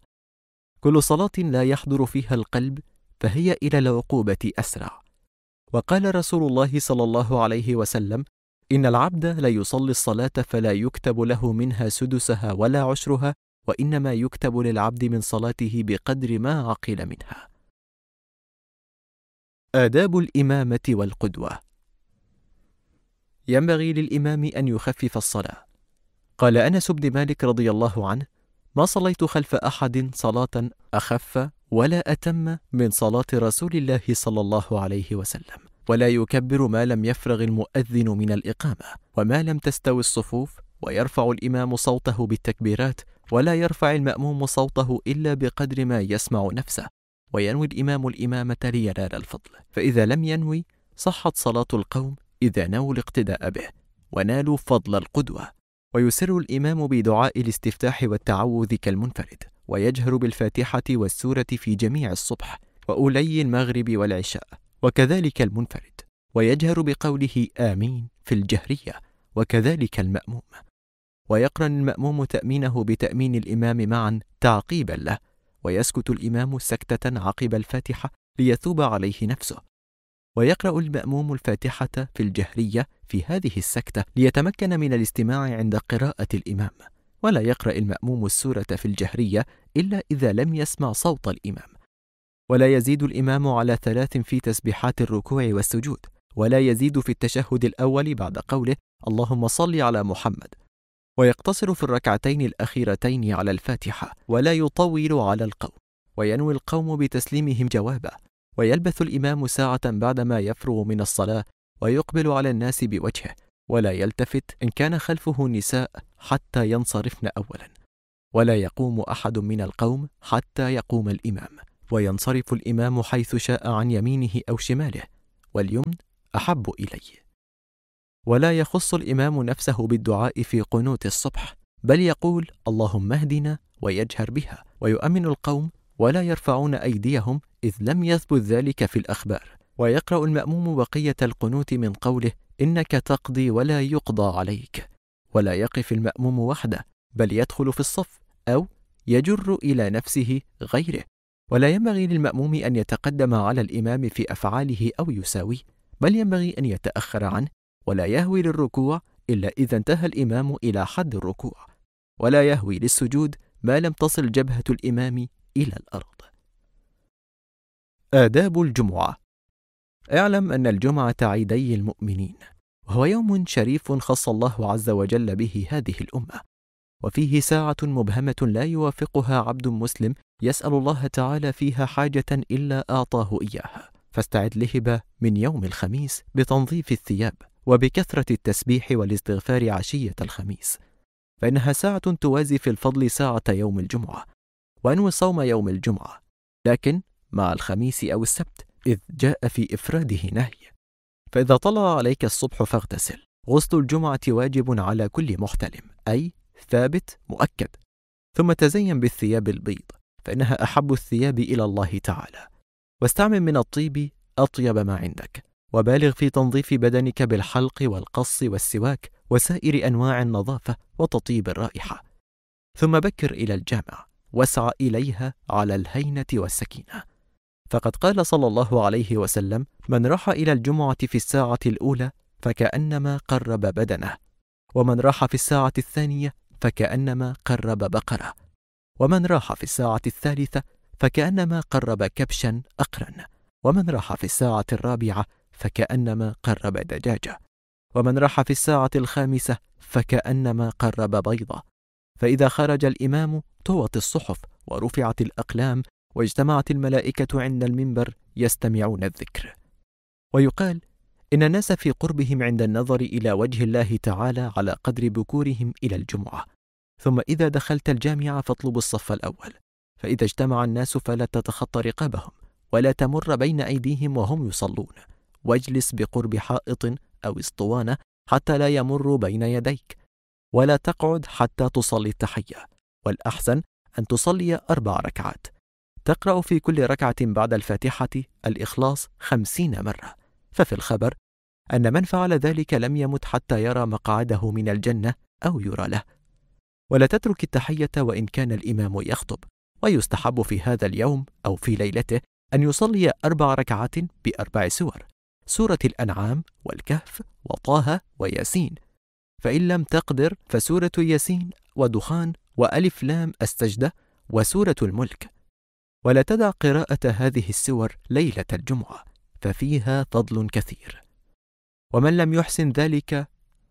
كل صلاة لا يحضر فيها القلب فهي إلى العقوبة أسرع. وقال رسول الله صلى الله عليه وسلم: إن العبد لا يصلي الصلاة فلا يكتب له منها سدسها ولا عشرها، وإنما يكتب للعبد من صلاته بقدر ما عقل منها. آداب الإمامة والقدوة. ينبغي للإمام أن يخفف الصلاة. قال أنس بن مالك رضي الله عنه: ما صليت خلف أحد صلاة أخف ولا أتم من صلاة رسول الله صلى الله عليه وسلم، ولا يكبر ما لم يفرغ المؤذن من الإقامة، وما لم تستوي الصفوف، ويرفع الإمام صوته بالتكبيرات، ولا يرفع المأموم صوته إلا بقدر ما يسمع نفسه، وينوي الإمام الإمامة لينال الفضل، فإذا لم ينوي صحت صلاة القوم إذا نووا الاقتداء به ونالوا فضل القدوة. ويسر الإمام بدعاء الاستفتاح والتعوذ كالمنفرد، ويجهر بالفاتحة والسورة في جميع الصبح وأولي المغرب والعشاء، وكذلك المنفرد، ويجهر بقوله آمين في الجهرية، وكذلك المأموم. ويقرن المأموم تأمينه بتأمين الإمام معا تعقيبا له، ويسكت الإمام سكتة عقب الفاتحة ليثوب عليه نفسه، ويقرأ المأموم الفاتحة في الجهرية في هذه السكتة ليتمكن من الاستماع عند قراءة الإمام، ولا يقرأ المأموم السورة في الجهرية إلا إذا لم يسمع صوت الإمام، ولا يزيد الإمام على 3 في تسبيحات الركوع والسجود، ولا يزيد في التشهد الأول بعد قوله اللهم صل على محمد، ويقتصر في الركعتين الأخيرتين على الفاتحة، ولا يطول على القوم، وينوي القوم بتسليمهم جوابه، ويلبث الإمام ساعة بعدما يفرغ من الصلاة، ويقبل على الناس بوجهه، ولا يلتفت إن كان خلفه نساء حتى ينصرفن أولا، ولا يقوم أحد من القوم حتى يقوم الإمام، وينصرف الإمام حيث شاء عن يمينه أو شماله، واليمن أحب إليه. ولا يخص الإمام نفسه بالدعاء في قنوت الصبح، بل يقول اللهم اهدنا ويجهر بها، ويؤمن القوم ولا يرفعون أيديهم إذ لم يثبت ذلك في الأخبار. ويقرأ المأموم بقية القنوت من قوله إنك تقضي ولا يقضى عليك، ولا يقف المأموم وحده، بل يدخل في الصف أو يجر إلى نفسه غيره. ولا ينبغي للمأموم أن يتقدم على الإمام في أفعاله أو يساويه، بل ينبغي أن يتأخر عنه، ولا يهوي للركوع إلا إذا انتهى الإمام إلى حد الركوع، ولا يهوي للسجود ما لم تصل جبهة الإمام إلى الأرض. آداب الجمعة. اعلم أن الجمعة عيدي المؤمنين، وهو يوم شريف خص الله عز وجل به هذه الأمة، وفيه ساعة مبهمة لا يوافقها عبد مسلم يسأل الله تعالى فيها حاجة إلا أعطاه إياها، فاستعد لهبة من يوم الخميس بتنظيف الثياب وبكثرة التسبيح والاستغفار عشية الخميس، فإنها ساعة توازي في الفضل ساعة يوم الجمعة. وأنوي صوم يوم الجمعة، لكن مع الخميس أو السبت، إذ جاء في إفراده نهي. فإذا طلع عليك الصبح فاغتسل. غسل الجمعة واجب على كل محتلم، أي ثابت مؤكد. ثم تزين بالثياب البيض، فإنها أحب الثياب إلى الله تعالى. واستعمل من الطيب أطيب ما عندك، وبالغ في تنظيف بدنك بالحلق والقص والسواك وسائر أنواع النظافة وتطيب الرائحة. ثم بكر إلى الجامع، واسع إليها على الهينة والسكينة، فقد قال صلى الله عليه وسلم: من راح إلى الجمعة في الساعة الأولى فكأنما قرب بدنه، ومن راح في الساعة الثانية فكأنما قرب بقرة، ومن راح في الساعة الثالثة فكأنما قرب كبشا أقرن، ومن راح في الساعة الرابعة فكأنما قرب دجاجة، ومن راح في الساعة الخامسة فكأنما قرب بيضة. فإذا خرج الإمام طوت الصحف ورفعت الأقلام واجتمعت الملائكة عند المنبر يستمعون الذكر. ويقال إن الناس في قربهم عند النظر إلى وجه الله تعالى على قدر بكورهم إلى الجمعة. ثم إذا دخلت الجامعة فاطلب الصف الأول، فإذا اجتمع الناس فلا تتخطى رقابهم ولا تمر بين أيديهم وهم يصلون، واجلس بقرب حائط أو اسطوانة حتى لا يمروا بين يديك، ولا تقعد حتى تصلي التحية، والأحسن أن تصلي 4 ركعات، تقرأ في كل ركعة بعد الفاتحة الإخلاص 50 مرة. ففي الخبر أن من فعل ذلك لم يمت حتى يرى مقعده من الجنة أو يرى له. ولا تترك التحية وإن كان الإمام يخطب. ويستحب في هذا اليوم أو في ليلته أن يصلي 4 ركعات ب4 سور: سورة الأنعام والكهف وطه وياسين، فإن لم تقدر فسورة ياسين ودخان وألف لام السجدة وسورة الملك. ولا تدع قراءة هذه السور ليلة الجمعة، ففيها فضل كثير. ومن لم يحسن ذلك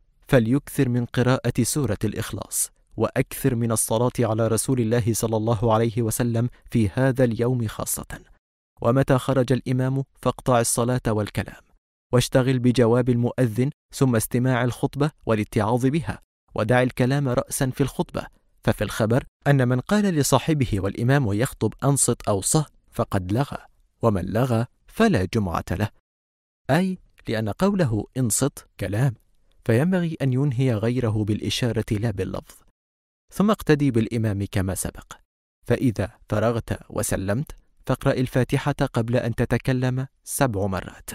فليكثر من قراءة سورة الإخلاص، وأكثر من الصلاة على رسول الله صلى الله عليه وسلم في هذا اليوم خاصة. ومتى خرج الإمام فاقطع الصلاة والكلام، واشتغل بجواب المؤذن ثم استماع الخطبة والاتعاظ بها، ودع الكلام رأسا في الخطبة. ففي الخبر أن من قال لصاحبه والإمام يخطب أنصت أو صه فقد لغى، ومن لغى فلا جمعة له، أي لأن قوله انصت كلام، فينبغي أن ينهي غيره بالإشارة لا باللفظ. ثم اقتدي بالإمام كما سبق. فإذا فرغت وسلمت فاقرأ الفاتحة قبل أن تتكلم 7 مرات،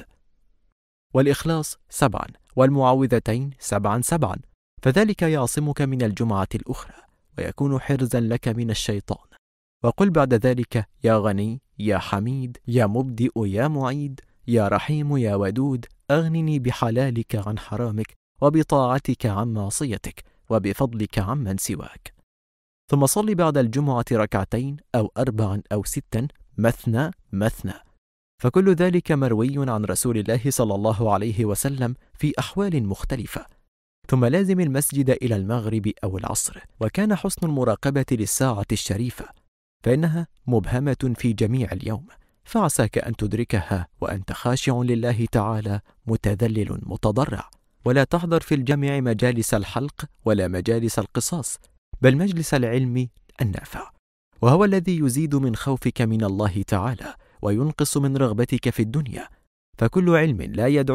والإخلاص 7، والمعوذتين 7، فذلك يعصمك من الجمعة الأخرى ويكون حرزا لك من الشيطان. وقل بعد ذلك: يا غني يا حميد يا مبدئ يا معيد يا رحيم يا ودود، أغنني بحلالك عن حرامك وبطاعتك عن معصيتك وبفضلك عمن سواك. ثم صل بعد الجمعة 2 أو 4 أو 6 مثنى مثنى، فكل ذلك مروي عن رسول الله صلى الله عليه وسلم في أحوال مختلفة. ثم لازم المسجد إلى المغرب أو العصر. وكان حسن المراقبة للساعة الشريفة، فإنها مبهمة في جميع اليوم، فعساك أن تدركها وأنت خاشع لله تعالى متذلل متضرع. ولا تحضر في الجامع مجالس الحلق ولا مجالس القصاص، بل مجلس العلم النافع، وهو الذي يزيد من خوفك من الله تعالى وينقص من رغبتك في الدنيا. فكل علم لا يدعو